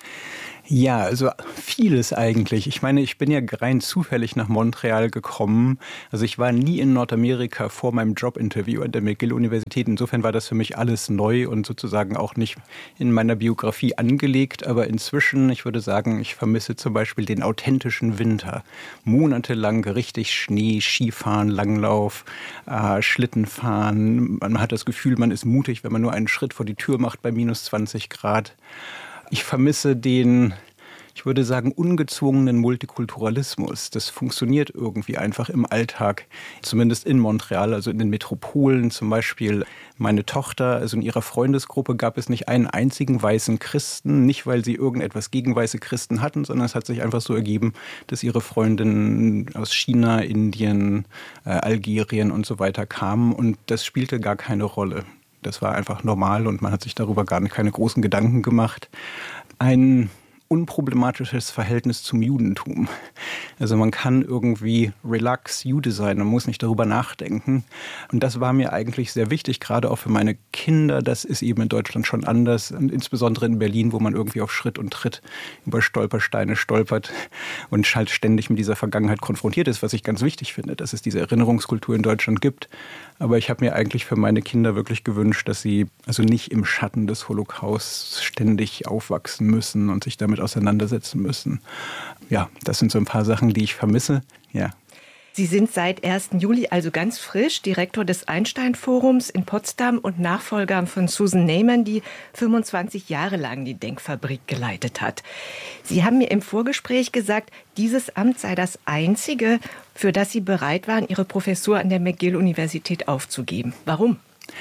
Ja, also vieles eigentlich. Ich meine, ich bin ja rein zufällig nach Montreal gekommen. Also ich war nie in Nordamerika vor meinem Jobinterview an der McGill-Universität. Insofern war das für mich alles neu und sozusagen auch nicht in meiner Biografie angelegt. Aber inzwischen, ich würde sagen, ich vermisse zum Beispiel den authentischen Winter. Monatelang richtig Schnee, Skifahren, Langlauf, äh, Schlittenfahren. Man hat das Gefühl, man ist mutig, wenn man nur einen Schritt vor die Tür macht bei minus zwanzig Grad. Ich vermisse den, ich würde sagen, ungezwungenen Multikulturalismus. Das funktioniert irgendwie einfach im Alltag, zumindest in Montreal, also in den Metropolen. Zum Beispiel meine Tochter, also in ihrer Freundesgruppe gab es nicht einen einzigen weißen Christen, nicht weil sie irgendetwas gegen weiße Christen hatten, sondern es hat sich einfach so ergeben, dass ihre Freundinnen aus China, Indien, äh, Algerien und so weiter kamen und das spielte gar keine Rolle. Das war einfach normal und man hat sich darüber gar keine großen Gedanken gemacht. Ein unproblematisches Verhältnis zum Judentum. Also man kann irgendwie relax Jude sein, man muss nicht darüber nachdenken. Und das war mir eigentlich sehr wichtig, gerade auch für meine Kinder. Das ist eben in Deutschland schon anders, und insbesondere in Berlin, wo man irgendwie auf Schritt und Tritt über Stolpersteine stolpert und halt ständig mit dieser Vergangenheit konfrontiert ist, was ich ganz wichtig finde, dass es diese Erinnerungskultur in Deutschland gibt. Aber ich habe mir eigentlich für meine Kinder wirklich gewünscht, dass sie also nicht im Schatten des Holocausts ständig aufwachsen müssen und sich damit auseinandersetzen müssen. Ja, das sind so ein paar Sachen, die ich vermisse. Ja. Sie sind seit ersten Juli also ganz frisch Direktor des Einstein-Forums in Potsdam und Nachfolger von Susan Neiman, die fünfundzwanzig Jahre lang die Denkfabrik geleitet hat. Sie haben mir im Vorgespräch gesagt, dieses Amt sei das einzige, für das Sie bereit waren, Ihre Professur an der McGill-Universität aufzugeben. Warum?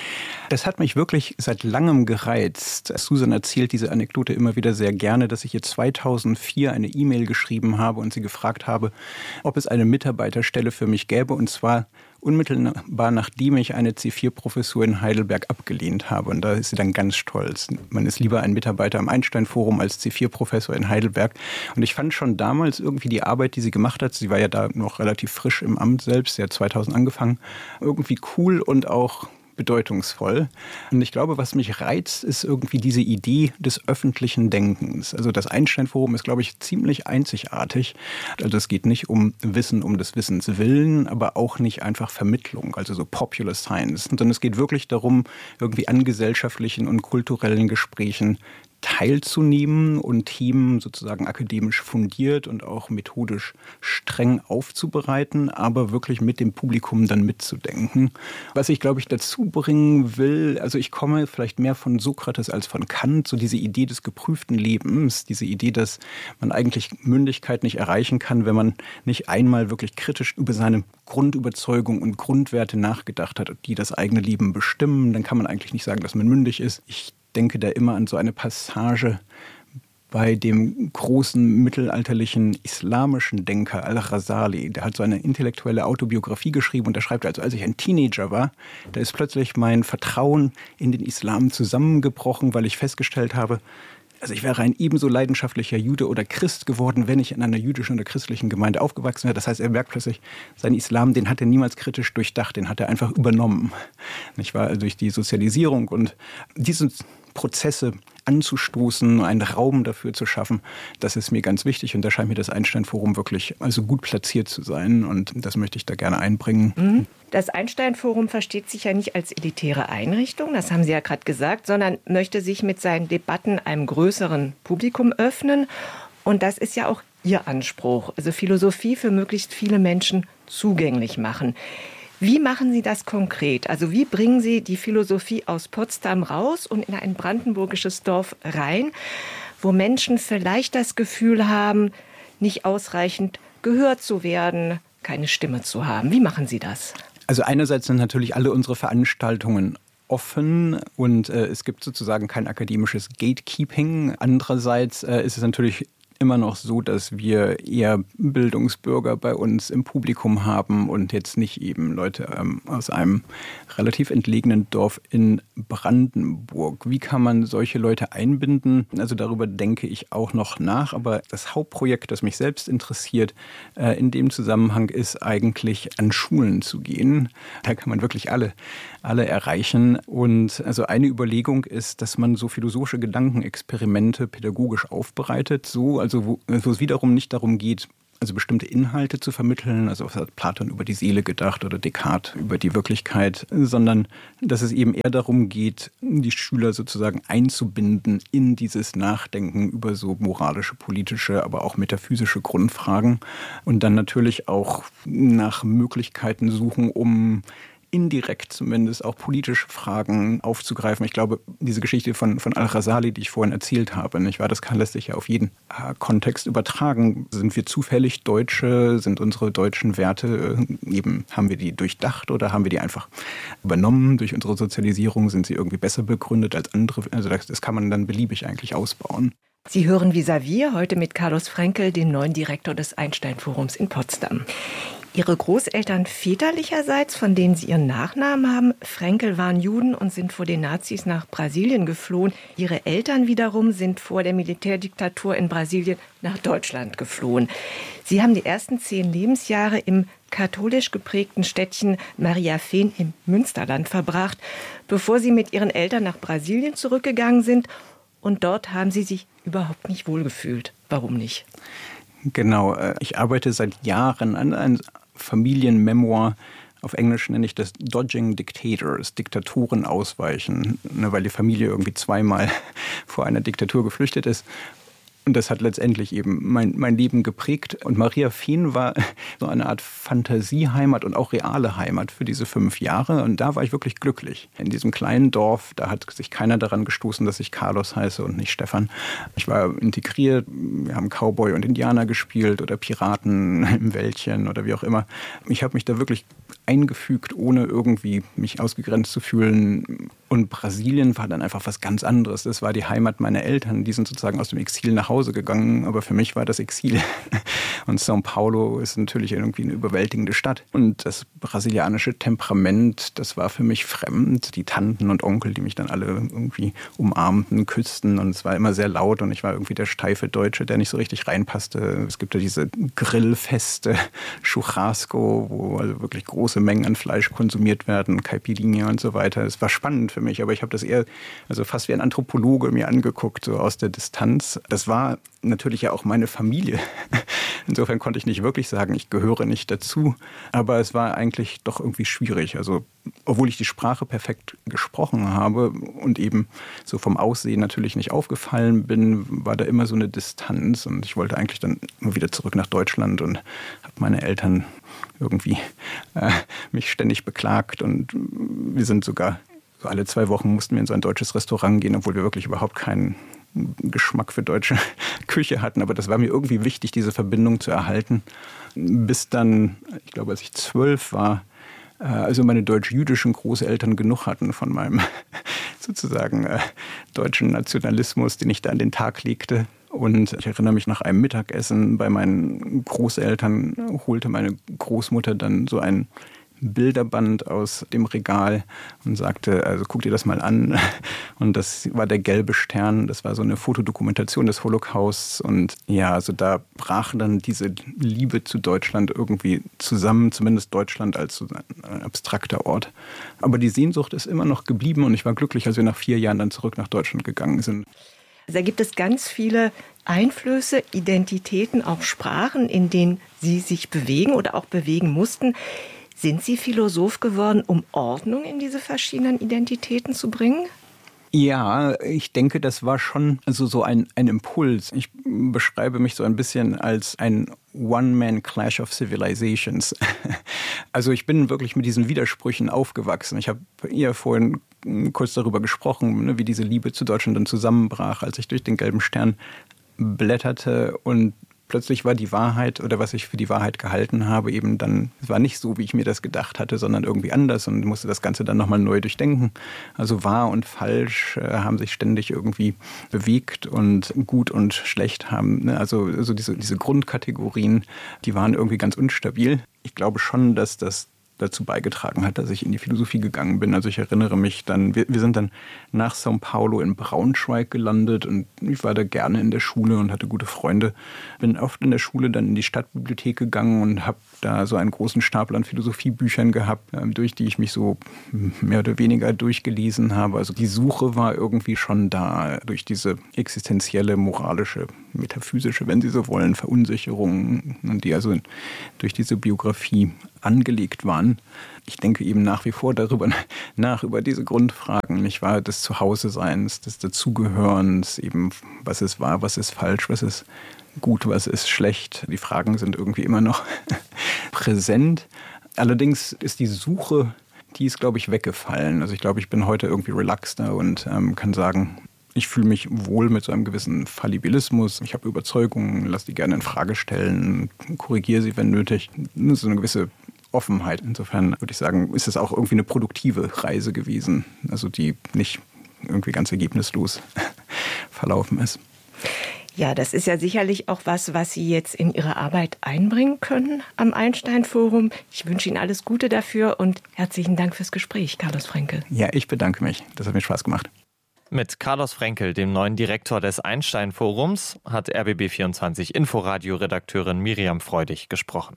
Das hat mich wirklich seit langem gereizt. Susan erzählt diese Anekdote immer wieder sehr gerne, dass ich ihr zweitausendvier eine E-Mail geschrieben habe und sie gefragt habe, ob es eine Mitarbeiterstelle für mich gäbe, und zwar unmittelbar nachdem ich eine C vier Professur in Heidelberg abgelehnt habe. Und da ist sie dann ganz stolz. Man ist lieber ein Mitarbeiter am Einstein-Forum als C vier Professor in Heidelberg. Und ich fand schon damals irgendwie die Arbeit, die sie gemacht hat, sie war ja da noch relativ frisch im Amt selbst, sie hat zweitausend angefangen, irgendwie cool und auch bedeutungsvoll. Und ich glaube, was mich reizt, ist irgendwie diese Idee des öffentlichen Denkens. Also das Einstein-Forum ist, glaube ich, ziemlich einzigartig. Also es geht nicht um Wissen um des Wissens willen, aber auch nicht einfach Vermittlung, also so Popular Science, sondern es geht wirklich darum, irgendwie an gesellschaftlichen und kulturellen Gesprächen teilzunehmen und Themen sozusagen akademisch fundiert und auch methodisch streng aufzubereiten, aber wirklich mit dem Publikum dann mitzudenken. Was ich, glaube ich, dazu bringen will, also ich komme vielleicht mehr von Sokrates als von Kant, so diese Idee des geprüften Lebens, diese Idee, dass man eigentlich Mündigkeit nicht erreichen kann, wenn man nicht einmal wirklich kritisch über seine Grundüberzeugung und Grundwerte nachgedacht hat, die das eigene Leben bestimmen. Dann kann man eigentlich nicht sagen, dass man mündig ist. Ich denke da immer an so eine Passage bei dem großen mittelalterlichen islamischen Denker Al-Ghazali. Der hat so eine intellektuelle Autobiografie geschrieben und da schreibt er, also als ich ein Teenager war, da ist plötzlich mein Vertrauen in den Islam zusammengebrochen, weil ich festgestellt habe, also ich wäre ein ebenso leidenschaftlicher Jude oder Christ geworden, wenn ich in einer jüdischen oder christlichen Gemeinde aufgewachsen wäre. Das heißt, er merkt plötzlich, sein Islam, den hat er niemals kritisch durchdacht, den hat er einfach übernommen. Nicht wahr? Also durch die Sozialisierung und diese Prozesse anzustoßen, einen Raum dafür zu schaffen, das ist mir ganz wichtig und da scheint mir das Einstein-Forum wirklich also gut platziert zu sein und das möchte ich da gerne einbringen. Das Einstein-Forum versteht sich ja nicht als elitäre Einrichtung, das haben Sie ja gerade gesagt, sondern möchte sich mit seinen Debatten einem größeren Publikum öffnen und das ist ja auch Ihr Anspruch, also Philosophie für möglichst viele Menschen zugänglich machen. Wie machen Sie das konkret? Also wie bringen Sie die Philosophie aus Potsdam raus und in ein brandenburgisches Dorf rein, wo Menschen vielleicht das Gefühl haben, nicht ausreichend gehört zu werden, keine Stimme zu haben? Wie machen Sie das? Also einerseits sind natürlich alle unsere Veranstaltungen offen und äh, es gibt sozusagen kein akademisches Gatekeeping. Andererseits äh, ist es natürlich immer noch so, dass wir eher Bildungsbürger bei uns im Publikum haben und jetzt nicht eben Leute ähm, aus einem relativ entlegenen Dorf in Brandenburg. Wie kann man solche Leute einbinden? Also darüber denke ich auch noch nach. Aber das Hauptprojekt, das mich selbst interessiert, äh, in dem Zusammenhang ist eigentlich an Schulen zu gehen. Da kann man wirklich alle, alle erreichen. Und also eine Überlegung ist, dass man so philosophische Gedankenexperimente pädagogisch aufbereitet, so, also wo, wo es wiederum nicht darum geht, also bestimmte Inhalte zu vermitteln, also was hat Platon über die Seele gedacht oder Descartes über die Wirklichkeit, sondern dass es eben eher darum geht, die Schüler sozusagen einzubinden in dieses Nachdenken über so moralische, politische, aber auch metaphysische Grundfragen und dann natürlich auch nach Möglichkeiten suchen, um indirekt zumindest auch politische Fragen aufzugreifen. Ich glaube, diese Geschichte von, von Al-Ghazali, die ich vorhin erzählt habe, nicht wahr, das kann, lässt sich ja auf jeden äh, Kontext übertragen. Sind wir zufällig Deutsche? Sind unsere deutschen Werte äh, eben, haben wir die durchdacht oder haben wir die einfach übernommen durch unsere Sozialisierung? Sind sie irgendwie besser begründet als andere? Also das, das kann man dann beliebig eigentlich ausbauen. Sie hören Vis-à-vis heute mit Carlos Frenkel, dem neuen Direktor des Einstein-Forums in Potsdam. Ihre Großeltern väterlicherseits, von denen Sie Ihren Nachnamen haben, Frenkel, waren Juden und sind vor den Nazis nach Brasilien geflohen. Ihre Eltern wiederum sind vor der Militärdiktatur in Brasilien nach Deutschland geflohen. Sie haben die ersten zehn Lebensjahre im katholisch geprägten Städtchen Mariafén im Münsterland verbracht, bevor Sie mit Ihren Eltern nach Brasilien zurückgegangen sind. Und dort haben Sie sich überhaupt nicht wohlgefühlt. Warum nicht? Genau, ich arbeite seit Jahren an einem Familienmemoir. Auf Englisch nenne ich das Dodging Dictators, Diktatoren ausweichen, ne, weil die Familie irgendwie zweimal vor einer Diktatur geflüchtet ist. Und das hat letztendlich eben mein, mein Leben geprägt. Und Mariafén war so eine Art Fantasieheimat und auch reale Heimat für diese fünf Jahre. Und da war ich wirklich glücklich. In diesem kleinen Dorf, da hat sich keiner daran gestoßen, dass ich Carlos heiße und nicht Stefan. Ich war integriert, wir haben Cowboy und Indianer gespielt oder Piraten im Wäldchen oder wie auch immer. Ich habe mich da wirklich eingefügt, ohne irgendwie mich ausgegrenzt zu fühlen. Und Brasilien war dann einfach was ganz anderes. Das war die Heimat meiner Eltern. Die sind sozusagen aus dem Exil nach Hause gegangen, aber für mich war das Exil. Und São Paulo ist natürlich irgendwie eine überwältigende Stadt. Und das brasilianische Temperament, das war für mich fremd. Die Tanten und Onkel, die mich dann alle irgendwie umarmten, küssten. Und es war immer sehr laut und ich war irgendwie der steife Deutsche, der nicht so richtig reinpasste. Es gibt ja diese Grillfeste, Churrasco, wo also wirklich große Mengen an Fleisch konsumiert werden, Caipirinha und so weiter. Es war spannend für mich, aber ich habe das eher also fast wie ein Anthropologe mir angeguckt, so aus der Distanz. Das war natürlich ja auch meine Familie. Insofern konnte ich nicht wirklich sagen, ich gehöre nicht dazu. Aber es war eigentlich doch irgendwie schwierig. Also, obwohl ich die Sprache perfekt gesprochen habe und eben so vom Aussehen natürlich nicht aufgefallen bin, war da immer so eine Distanz. Und ich wollte eigentlich dann nur wieder zurück nach Deutschland und habe meine Eltern irgendwie äh, mich ständig beklagt. Und wir sind sogar so alle zwei Wochen mussten wir in so ein deutsches Restaurant gehen, obwohl wir wirklich überhaupt keinen Geschmack für deutsche Küche hatten. Aber das war mir irgendwie wichtig, diese Verbindung zu erhalten. Bis dann, ich glaube, als ich zwölf war, also meine deutsch-jüdischen Großeltern genug hatten von meinem sozusagen äh, deutschen Nationalismus, den ich da an den Tag legte. Und ich erinnere mich, nach einem Mittagessen bei meinen Großeltern holte meine Großmutter dann so ein Bilderband aus dem Regal und sagte, also guck dir das mal an. Und das war der gelbe Stern, das war so eine Fotodokumentation des Holocausts. Und ja, also da brach dann diese Liebe zu Deutschland irgendwie zusammen, zumindest Deutschland als so ein abstrakter Ort. Aber die Sehnsucht ist immer noch geblieben und ich war glücklich, als wir nach vier Jahren dann zurück nach Deutschland gegangen sind. Da gibt es ganz viele Einflüsse, Identitäten, auch Sprachen, in denen Sie sich bewegen oder auch bewegen mussten. Sind Sie Philosoph geworden, um Ordnung in diese verschiedenen Identitäten zu bringen? Ja, ich denke, das war schon also so ein, ein Impuls. Ich beschreibe mich so ein bisschen als ein One-Man-Clash of Civilizations. Also ich bin wirklich mit diesen Widersprüchen aufgewachsen. Ich habe ja vorhin kurz darüber gesprochen, wie diese Liebe zu Deutschland dann zusammenbrach, als ich durch den gelben Stern blätterte und plötzlich war die Wahrheit oder was ich für die Wahrheit gehalten habe eben dann, es war nicht so, wie ich mir das gedacht hatte, sondern irgendwie anders und musste das Ganze dann nochmal neu durchdenken. Also wahr und falsch äh, haben sich ständig irgendwie bewegt und gut und schlecht haben, ne? also, also diese, diese Grundkategorien, die waren irgendwie ganz unstabil. Ich glaube schon, dass das dazu beigetragen hat, dass ich in die Philosophie gegangen bin. Also ich erinnere mich dann, wir, wir sind dann nach São Paulo in Braunschweig gelandet und ich war da gerne in der Schule und hatte gute Freunde. Bin oft in der Schule dann in die Stadtbibliothek gegangen und habe da so einen großen Stapel an Philosophiebüchern gehabt, durch die ich mich so mehr oder weniger durchgelesen habe. Also die Suche war irgendwie schon da durch diese existenzielle, moralische, metaphysische, wenn Sie so wollen, Verunsicherung, die also durch diese Biografie angelegt waren. Ich denke eben nach wie vor darüber nach, über diese Grundfragen, nicht wahr, des Zuhause-Seins, des Dazugehörens, eben was ist wahr, was ist falsch, was ist gut, was ist schlecht. Die Fragen sind irgendwie immer noch präsent. Allerdings ist die Suche, die ist, glaube ich, weggefallen. Also ich glaube, ich bin heute irgendwie relaxter und ähm, kann sagen, ich fühle mich wohl mit so einem gewissen Fallibilismus. Ich habe Überzeugungen, lasse die gerne in Frage stellen, korrigiere sie, wenn nötig. Das ist so eine gewisse Offenheit. Insofern würde ich sagen, ist es auch irgendwie eine produktive Reise gewesen, also die nicht irgendwie ganz ergebnislos verlaufen ist. Ja, das ist ja sicherlich auch was, was Sie jetzt in Ihre Arbeit einbringen können am Einstein-Forum. Ich wünsche Ihnen alles Gute dafür und herzlichen Dank fürs Gespräch, Carlos Frenkel. Ja, ich bedanke mich. Das hat mir Spaß gemacht. Mit Carlos Frenkel, dem neuen Direktor des Einstein-Forums, hat R B B vierundzwanzig Inforadio-Redakteurin Miriam Freudig gesprochen.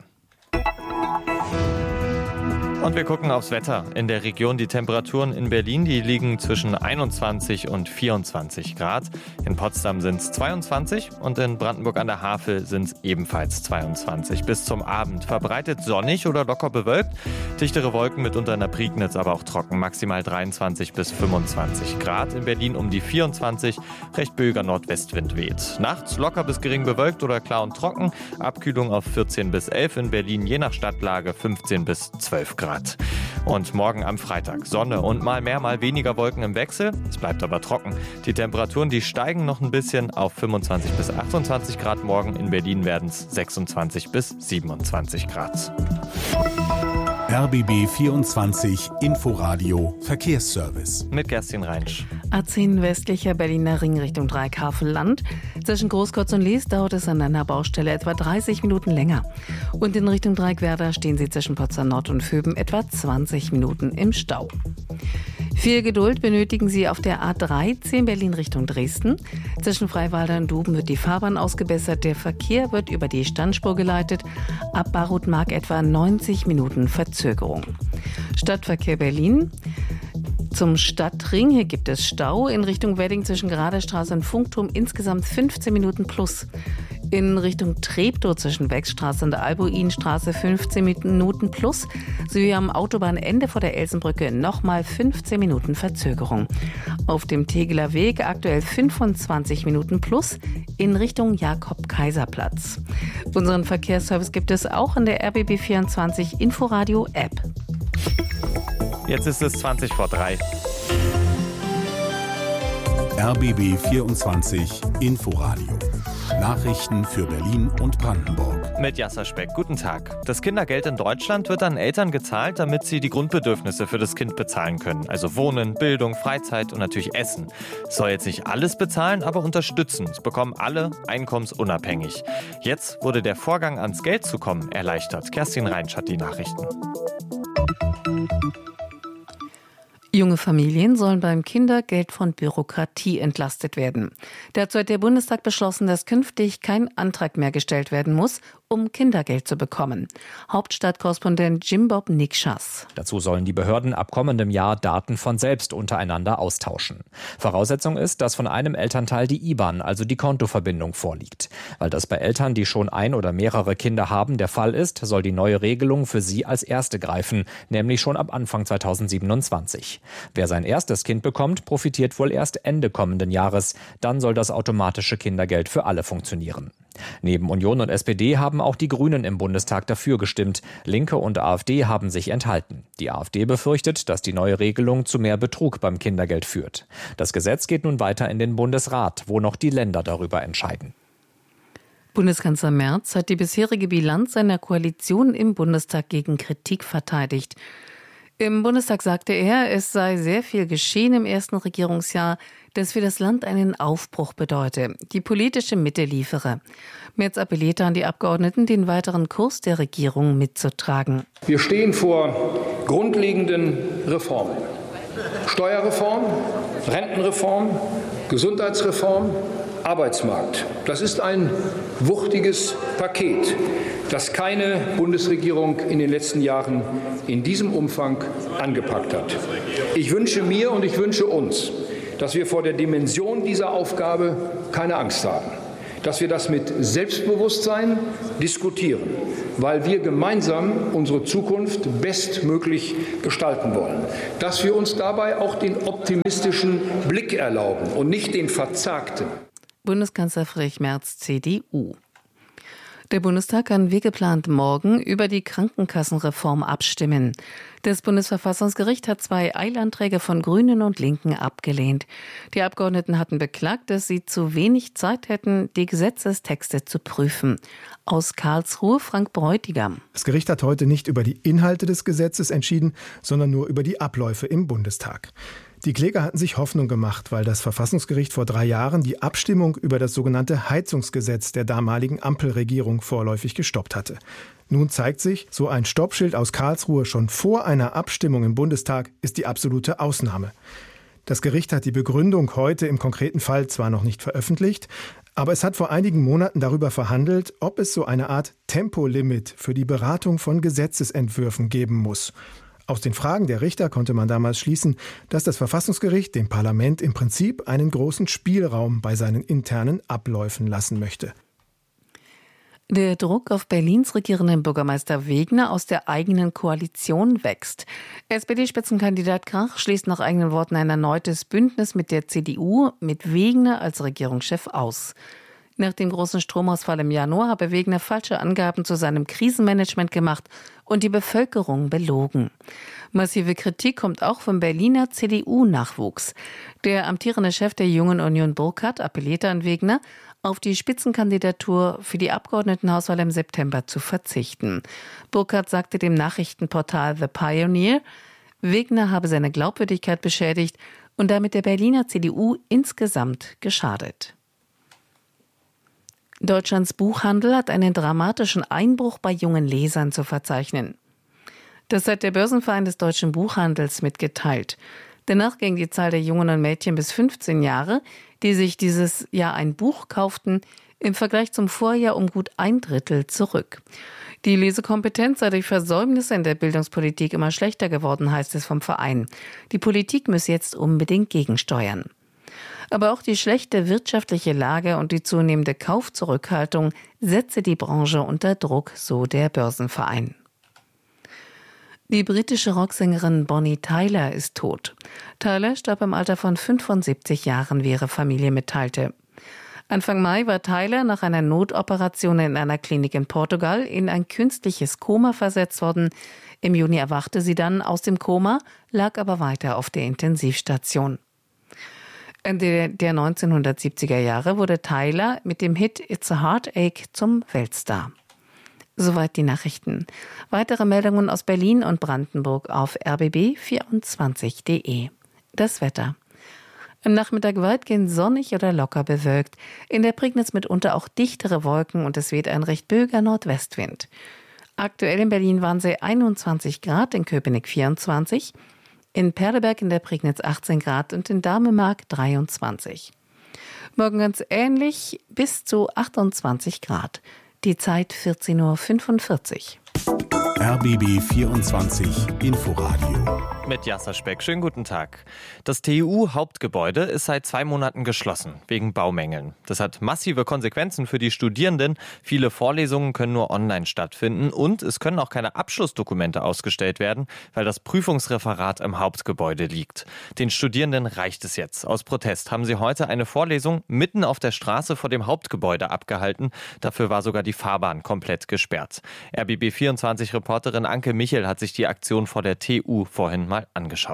Und wir gucken aufs Wetter. In der Region die Temperaturen in Berlin, die liegen zwischen einundzwanzig und vierundzwanzig Grad. In Potsdam sind es zweiundzwanzig und in Brandenburg an der Havel sind es ebenfalls zweiundzwanzig. Bis zum Abend verbreitet sonnig oder locker bewölkt. Dichtere Wolken mitunter in der Prignitz, aber auch trocken. Maximal dreiundzwanzig bis fünfundzwanzig Grad. In Berlin um die vierundzwanzig. Recht böiger Nordwestwind weht. Nachts locker bis gering bewölkt oder klar und trocken. Abkühlung auf vierzehn bis elf. In Berlin je nach Stadtlage fünfzehn bis zwölf Grad. Und morgen am Freitag Sonne und mal mehr, mal weniger Wolken im Wechsel. Es bleibt aber trocken. Die Temperaturen, die steigen noch ein bisschen auf fünfundzwanzig bis achtundzwanzig Grad. Morgen in Berlin werden es sechsundzwanzig bis siebenundzwanzig Grad. R B B vierundzwanzig Inforadio Verkehrsservice. Mit Kerstin Reinsch. A zehn westlicher Berliner Ring Richtung Dreieck-Havel-Land. Zwischen Großkotz und Lies dauert es an einer Baustelle etwa dreißig Minuten länger. Und in Richtung Dreieck-Werder stehen Sie zwischen Potsdam Nord und Vöben etwa zwanzig Minuten im Stau. Viel Geduld benötigen Sie auf der A dreizehn Berlin Richtung Dresden. Zwischen Freiwalder und Duben wird die Fahrbahn ausgebessert. Der Verkehr wird über die Standspur geleitet. Ab Barutmark etwa neunzig Minuten Verzögerung. Stadtverkehr Berlin. Zum Stadtring, hier gibt es Stau. In Richtung Wedding zwischen Geraderstraße und Funkturm insgesamt fünfzehn Minuten plus. In Richtung Treptow zwischen Wechsstraße und Albuinstraße fünfzehn Minuten plus. Sowie am Autobahnende vor der Elsenbrücke nochmal fünfzehn Minuten Verzögerung. Auf dem Tegeler Weg aktuell fünfundzwanzig Minuten plus in Richtung Jakob-Kaiser-Platz. Unseren Verkehrsservice gibt es auch in der R B B vierundzwanzig Inforadio-App. Jetzt ist es zwanzig vor drei. R B B vierundzwanzig Inforadio. Nachrichten für Berlin und Brandenburg. Mit Jasser Speck. Guten Tag. Das Kindergeld in Deutschland wird an Eltern gezahlt, damit sie die Grundbedürfnisse für das Kind bezahlen können. Also Wohnen, Bildung, Freizeit und natürlich Essen. Es soll jetzt nicht alles bezahlen, aber unterstützen. Es bekommen alle einkommensunabhängig. Jetzt wurde der Vorgang, ans Geld zu kommen, erleichtert. Kerstin Reinsch hat die Nachrichten. Junge Familien sollen beim Kindergeld von Bürokratie entlastet werden. Dazu hat der Bundestag beschlossen, dass künftig kein Antrag mehr gestellt werden muss, um Kindergeld zu bekommen. Hauptstadtkorrespondent Jimbob Nikschas. Dazu sollen die Behörden ab kommendem Jahr Daten von selbst untereinander austauschen. Voraussetzung ist, dass von einem Elternteil die I B A N, also die Kontoverbindung, vorliegt. Weil das bei Eltern, die schon ein oder mehrere Kinder haben, der Fall ist, soll die neue Regelung für sie als erste greifen, nämlich schon ab Anfang zweitausendsiebenundzwanzig. Wer sein erstes Kind bekommt, profitiert wohl erst Ende kommenden Jahres. Dann soll das automatische Kindergeld für alle funktionieren. Neben Union und S P D haben auch die Grünen im Bundestag dafür gestimmt. Linke und AfD haben sich enthalten. Die AfD befürchtet, dass die neue Regelung zu mehr Betrug beim Kindergeld führt. Das Gesetz geht nun weiter in den Bundesrat, wo noch die Länder darüber entscheiden. Bundeskanzler Merz hat die bisherige Bilanz seiner Koalition im Bundestag gegen Kritik verteidigt. Im Bundestag sagte er, es sei sehr viel geschehen im ersten Regierungsjahr, das für das Land einen Aufbruch bedeute, die politische Mitte liefere. Merz appellierte an die Abgeordneten, den weiteren Kurs der Regierung mitzutragen. Wir stehen vor grundlegenden Reformen. Steuerreform, Rentenreform, Gesundheitsreform, Arbeitsmarkt. Das ist ein wuchtiges Paket, das keine Bundesregierung in den letzten Jahren in diesem Umfang angepackt hat. Ich wünsche mir und ich wünsche uns, dass wir vor der Dimension dieser Aufgabe keine Angst haben, dass wir das mit Selbstbewusstsein diskutieren, weil wir gemeinsam unsere Zukunft bestmöglich gestalten wollen, dass wir uns dabei auch den optimistischen Blick erlauben und nicht den verzagten. Bundeskanzler Friedrich Merz, C D U. Der Bundestag kann wie geplant morgen über die Krankenkassenreform abstimmen. Das Bundesverfassungsgericht hat zwei Eilanträge von Grünen und Linken abgelehnt. Die Abgeordneten hatten beklagt, dass sie zu wenig Zeit hätten, die Gesetzestexte zu prüfen. Aus Karlsruhe Frank Bräutigam. Das Gericht hat heute nicht über die Inhalte des Gesetzes entschieden, sondern nur über die Abläufe im Bundestag. Die Kläger hatten sich Hoffnung gemacht, weil das Verfassungsgericht vor drei Jahren die Abstimmung über das sogenannte Heizungsgesetz der damaligen Ampelregierung vorläufig gestoppt hatte. Nun zeigt sich, so ein Stoppschild aus Karlsruhe schon vor einer Abstimmung im Bundestag ist die absolute Ausnahme. Das Gericht hat die Begründung heute im konkreten Fall zwar noch nicht veröffentlicht, aber es hat vor einigen Monaten darüber verhandelt, ob es so eine Art Tempolimit für die Beratung von Gesetzesentwürfen geben muss. Aus den Fragen der Richter konnte man damals schließen, dass das Verfassungsgericht dem Parlament im Prinzip einen großen Spielraum bei seinen internen Abläufen lassen möchte. Der Druck auf Berlins regierenden Bürgermeister Wegner aus der eigenen Koalition wächst. S P D-Spitzenkandidat Krach schließt nach eigenen Worten ein erneutes Bündnis mit der C D U mit Wegner als Regierungschef aus. Nach dem großen Stromausfall im Januar habe Wegner falsche Angaben zu seinem Krisenmanagement gemacht und die Bevölkerung belogen. Massive Kritik kommt auch vom Berliner C D U-Nachwuchs. Der amtierende Chef der Jungen Union Burkhardt appellierte an Wegner, auf die Spitzenkandidatur für die Abgeordnetenhauswahl im September zu verzichten. Burkhardt sagte dem Nachrichtenportal The Pioneer, Wegner habe seine Glaubwürdigkeit beschädigt und damit der Berliner C D U insgesamt geschadet. Deutschlands Buchhandel hat einen dramatischen Einbruch bei jungen Lesern zu verzeichnen. Das hat der Börsenverein des deutschen Buchhandels mitgeteilt. Danach ging die Zahl der Jungen und Mädchen bis fünfzehn Jahre, die sich dieses Jahr ein Buch kauften, im Vergleich zum Vorjahr um gut ein Drittel zurück. Die Lesekompetenz sei durch Versäumnisse in der Bildungspolitik immer schlechter geworden, heißt es vom Verein. Die Politik müsse jetzt unbedingt gegensteuern. Aber auch die schlechte wirtschaftliche Lage und die zunehmende Kaufzurückhaltung setze die Branche unter Druck, so der Börsenverein. Die britische Rocksängerin Bonnie Tyler ist tot. Tyler starb im Alter von fünfundsiebzig Jahren, wie ihre Familie mitteilte. Anfang Mai war Tyler nach einer Notoperation in einer Klinik in Portugal in ein künstliches Koma versetzt worden. Im Juni erwachte sie dann aus dem Koma, lag aber weiter auf der Intensivstation. Ende der neunzehnhundertsiebziger Jahre wurde Tyler mit dem Hit It's a Heartache zum Weltstar. Soweit die Nachrichten. Weitere Meldungen aus Berlin und Brandenburg auf r b b vierundzwanzig punkt d e. Das Wetter. Am Nachmittag weitgehend sonnig oder locker bewölkt. In der Prignitz mitunter auch dichtere Wolken und es weht ein recht böiger Nordwestwind. Aktuell in Berlin waren sie einundzwanzig Grad, in Köpenick vierundzwanzig, in Perleberg in der Prignitz achtzehn Grad und in Dahmemark dreiundzwanzig. Morgen ganz ähnlich bis zu achtundzwanzig Grad. Die Zeit vierzehn Uhr fünfundvierzig. R B B vierundzwanzig Inforadio. Mit Jasser Speck, schönen guten Tag. Das T U U-Hauptgebäude ist seit zwei Monaten geschlossen, wegen Baumängeln. Das hat massive Konsequenzen für die Studierenden. Viele Vorlesungen können nur online stattfinden und es können auch keine Abschlussdokumente ausgestellt werden, weil das Prüfungsreferat im Hauptgebäude liegt. Den Studierenden reicht es jetzt. Aus Protest haben sie heute eine Vorlesung mitten auf der Straße vor dem Hauptgebäude abgehalten. Dafür war sogar die Fahrbahn komplett gesperrt. R B B vierundzwanzig-Reporterin Anke Michel hat sich die Aktion vor der T U vorhin mal angeschaut.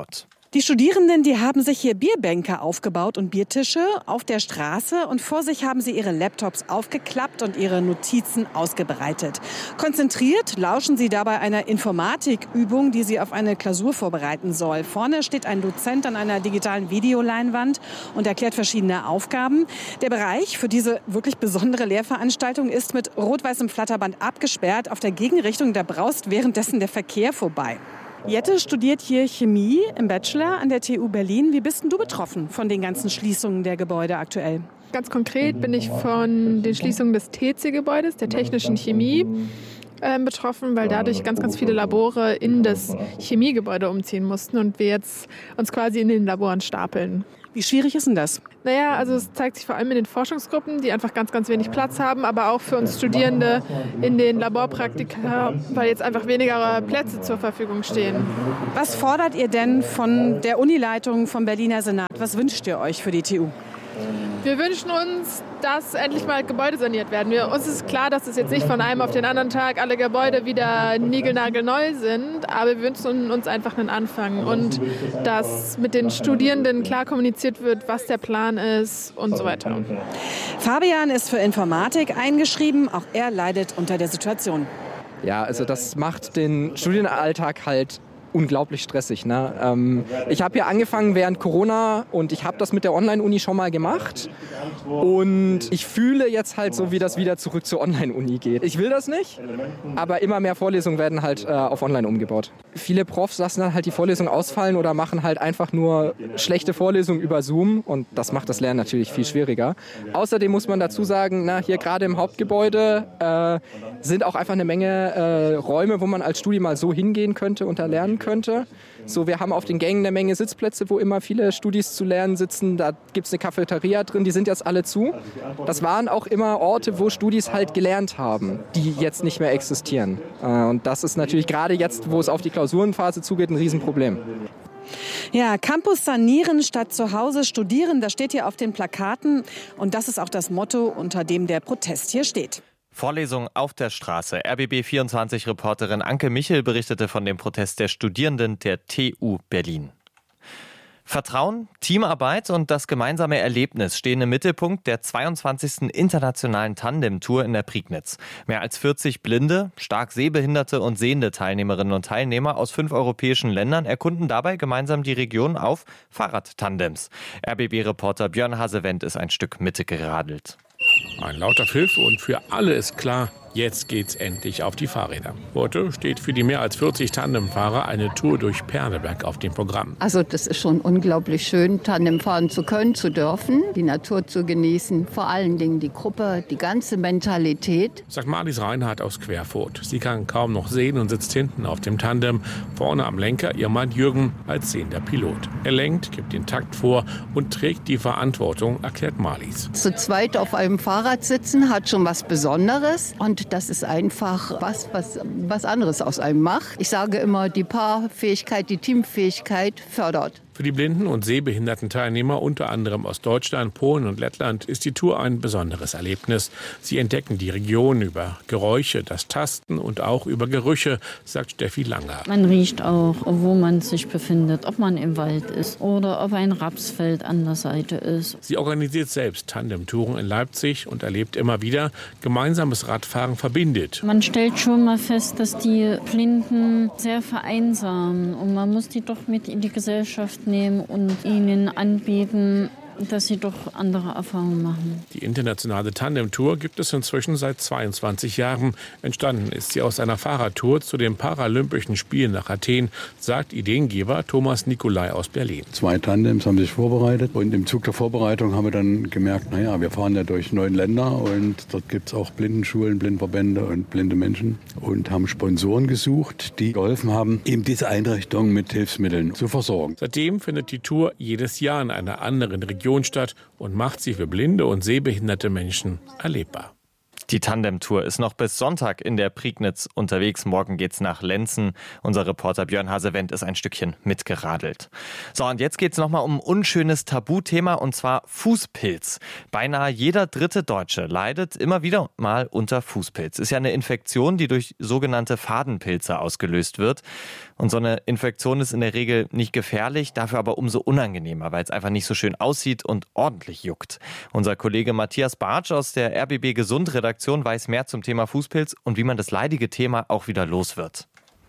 Die Studierenden, die haben sich hier Bierbänke aufgebaut und Biertische auf der Straße und vor sich haben sie ihre Laptops aufgeklappt und ihre Notizen ausgebreitet. Konzentriert lauschen sie dabei einer Informatikübung, die sie auf eine Klausur vorbereiten soll. Vorne steht ein Dozent an einer digitalen Videoleinwand und erklärt verschiedene Aufgaben. Der Bereich für diese wirklich besondere Lehrveranstaltung ist mit rot-weißem Flatterband abgesperrt. Auf der Gegenrichtung, da braust währenddessen der Verkehr vorbei. Jette studiert hier Chemie im Bachelor an der T U Berlin. Wie bist denn du betroffen von den ganzen Schließungen der Gebäude aktuell? Ganz konkret bin ich von den Schließungen des T C-Gebäudes, der Technischen Chemie, äh, betroffen, weil dadurch ganz, ganz viele Labore in das Chemiegebäude umziehen mussten und wir jetzt uns quasi in den Laboren stapeln. Wie schwierig ist denn das? Naja, also es zeigt sich vor allem in den Forschungsgruppen, die einfach ganz, ganz wenig Platz haben, aber auch für uns Studierende in den Laborpraktika, weil jetzt einfach weniger Plätze zur Verfügung stehen. Was fordert ihr denn von der Unileitung vom Berliner Senat? Was wünscht ihr euch für die T U? Wir wünschen uns, dass endlich mal Gebäude saniert werden. Wir, uns ist klar, dass es jetzt nicht von einem auf den anderen Tag alle Gebäude wieder niegelnagelneu sind, aber wir wünschen uns einfach einen Anfang und dass mit den Studierenden klar kommuniziert wird, was der Plan ist und so weiter. Fabian ist für Informatik eingeschrieben, auch er leidet unter der Situation. Ja, also das macht den Studienalltag halt unglaublich stressig. Ne? Ähm, ich habe hier angefangen während Corona und ich habe das mit der Online-Uni schon mal gemacht und ich fühle jetzt halt so, wie das wieder zurück zur Online-Uni geht. Ich will das nicht, aber immer mehr Vorlesungen werden halt äh, auf Online umgebaut. Viele Profs lassen dann halt die Vorlesungen ausfallen oder machen halt einfach nur schlechte Vorlesungen über Zoom und das macht das Lernen natürlich viel schwieriger. Außerdem muss man dazu sagen, na, hier gerade im Hauptgebäude äh, sind auch einfach eine Menge äh, Räume, wo man als Studi mal so hingehen könnte und da lernen könnte. So, wir haben auf den Gängen eine Menge Sitzplätze, wo immer viele Studis zu lernen sitzen. Da gibt es eine Cafeteria drin, die sind jetzt alle zu. Das waren auch immer Orte, wo Studis halt gelernt haben, die jetzt nicht mehr existieren. Und das ist natürlich gerade jetzt, wo es auf die Klausurenphase zugeht, ein Riesenproblem. Ja, Campus sanieren statt zu Hause studieren, das steht hier auf den Plakaten. Und das ist auch das Motto, unter dem der Protest hier steht. Vorlesung auf der Straße. R B B vierundzwanzig-Reporterin Anke Michel berichtete von dem Protest der Studierenden der T U Berlin. Vertrauen, Teamarbeit und das gemeinsame Erlebnis stehen im Mittelpunkt der zweiundzwanzigsten internationalen Tandem-Tour in der Prignitz. Mehr als vierzig blinde, stark sehbehinderte und sehende Teilnehmerinnen und Teilnehmer aus fünf europäischen Ländern erkunden dabei gemeinsam die Region auf Fahrradtandems. R B B-Reporter Björn Hasewendt ist ein Stück Mitte geradelt. Ein lauter Pfiff und für alle ist klar, jetzt geht's endlich auf die Fahrräder. Heute steht für die mehr als vierzig Tandemfahrer eine Tour durch Perleberg auf dem Programm. Also das ist schon unglaublich schön, Tandem fahren zu können, zu dürfen, die Natur zu genießen, vor allen Dingen die Gruppe, die ganze Mentalität. Sagt Marlies Reinhardt aus Querfurt. Sie kann kaum noch sehen und sitzt hinten auf dem Tandem, vorne am Lenker ihr Mann Jürgen als sehender Pilot. Er lenkt, gibt den Takt vor und trägt die Verantwortung, erklärt Marlies. Zu zweit auf einem Fahrrad sitzen hat schon was Besonderes und das ist einfach was, was, was anderes aus einem macht. Ich sage immer, die Paarfähigkeit, die Teamfähigkeit fördert. Für die blinden und sehbehinderten Teilnehmer, unter anderem aus Deutschland, Polen und Lettland, ist die Tour ein besonderes Erlebnis. Sie entdecken die Region über Geräusche, das Tasten und auch über Gerüche, sagt Steffi Langer. Man riecht auch, wo man sich befindet, ob man im Wald ist oder ob ein Rapsfeld an der Seite ist. Sie organisiert selbst Tandemtouren in Leipzig und erlebt immer wieder, gemeinsames Radfahren verbindet. Man stellt schon mal fest, dass die Blinden sehr vereinsamen und man muss die doch mit in die Gesellschaft nehmen und ihnen anbieten, dass sie doch andere Erfahrungen machen. Die internationale Tandem-Tour gibt es inzwischen seit zweiundzwanzig Jahren. Entstanden ist sie aus einer Fahrradtour zu den Paralympischen Spielen nach Athen, sagt Ideengeber Thomas Nicolai aus Berlin. Zwei Tandems haben sich vorbereitet und im Zug der Vorbereitung haben wir dann gemerkt, naja, wir fahren ja durch neun Länder und dort gibt es auch Blindenschulen, Blindverbände und blinde Menschen und haben Sponsoren gesucht, die geholfen haben, eben diese Einrichtung mit Hilfsmitteln zu versorgen. Seitdem findet die Tour jedes Jahr in einer anderen Region statt und macht sie für blinde und sehbehinderte Menschen erlebbar. Die Tandem-Tour ist noch bis Sonntag in der Prignitz unterwegs. Morgen geht's nach Lenzen. Unser Reporter Björn Hasewendt ist ein Stückchen mitgeradelt. So, und jetzt geht's nochmal um ein unschönes Tabuthema, und zwar Fußpilz. Beinahe jeder dritte Deutsche leidet immer wieder mal unter Fußpilz. Ist ja eine Infektion, die durch sogenannte Fadenpilze ausgelöst wird. Und so eine Infektion ist in der Regel nicht gefährlich, dafür aber umso unangenehmer, weil es einfach nicht so schön aussieht und ordentlich juckt. Unser Kollege Matthias Bartsch aus der R B B Gesund-Redaktion weiß mehr zum Thema Fußpilz und wie man das leidige Thema auch wieder los wird.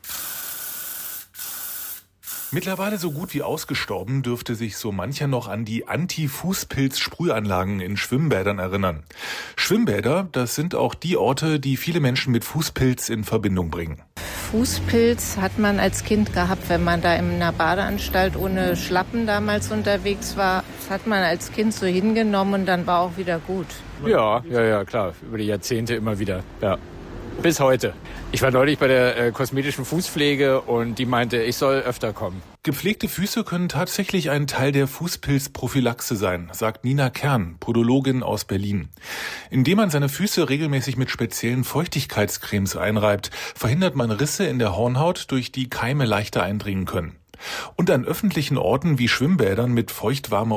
Mittlerweile so gut wie ausgestorben, dürfte sich so mancher noch an die Anti-Fußpilz-Sprühanlagen in Schwimmbädern erinnern. Schwimmbäder, das sind auch die Orte, die viele Menschen mit Fußpilz in Verbindung bringen. Fußpilz hat man als Kind gehabt, wenn man da in einer Badeanstalt ohne Schlappen damals unterwegs war. Das hat man als Kind so hingenommen und dann war auch wieder gut. Ja, ja, ja, klar. Über die Jahrzehnte immer wieder, ja. Bis heute. Ich war neulich bei der äh, kosmetischen Fußpflege und die meinte, ich soll öfter kommen. Gepflegte Füße können tatsächlich ein Teil der Fußpilzprophylaxe sein, sagt Nina Kern, Podologin aus Berlin. Indem man seine Füße regelmäßig mit speziellen Feuchtigkeitscremes einreibt, verhindert man Risse in der Hornhaut, durch die Keime leichter eindringen können. Und an öffentlichen Orten wie Schwimmbädern mit feuchtwarmer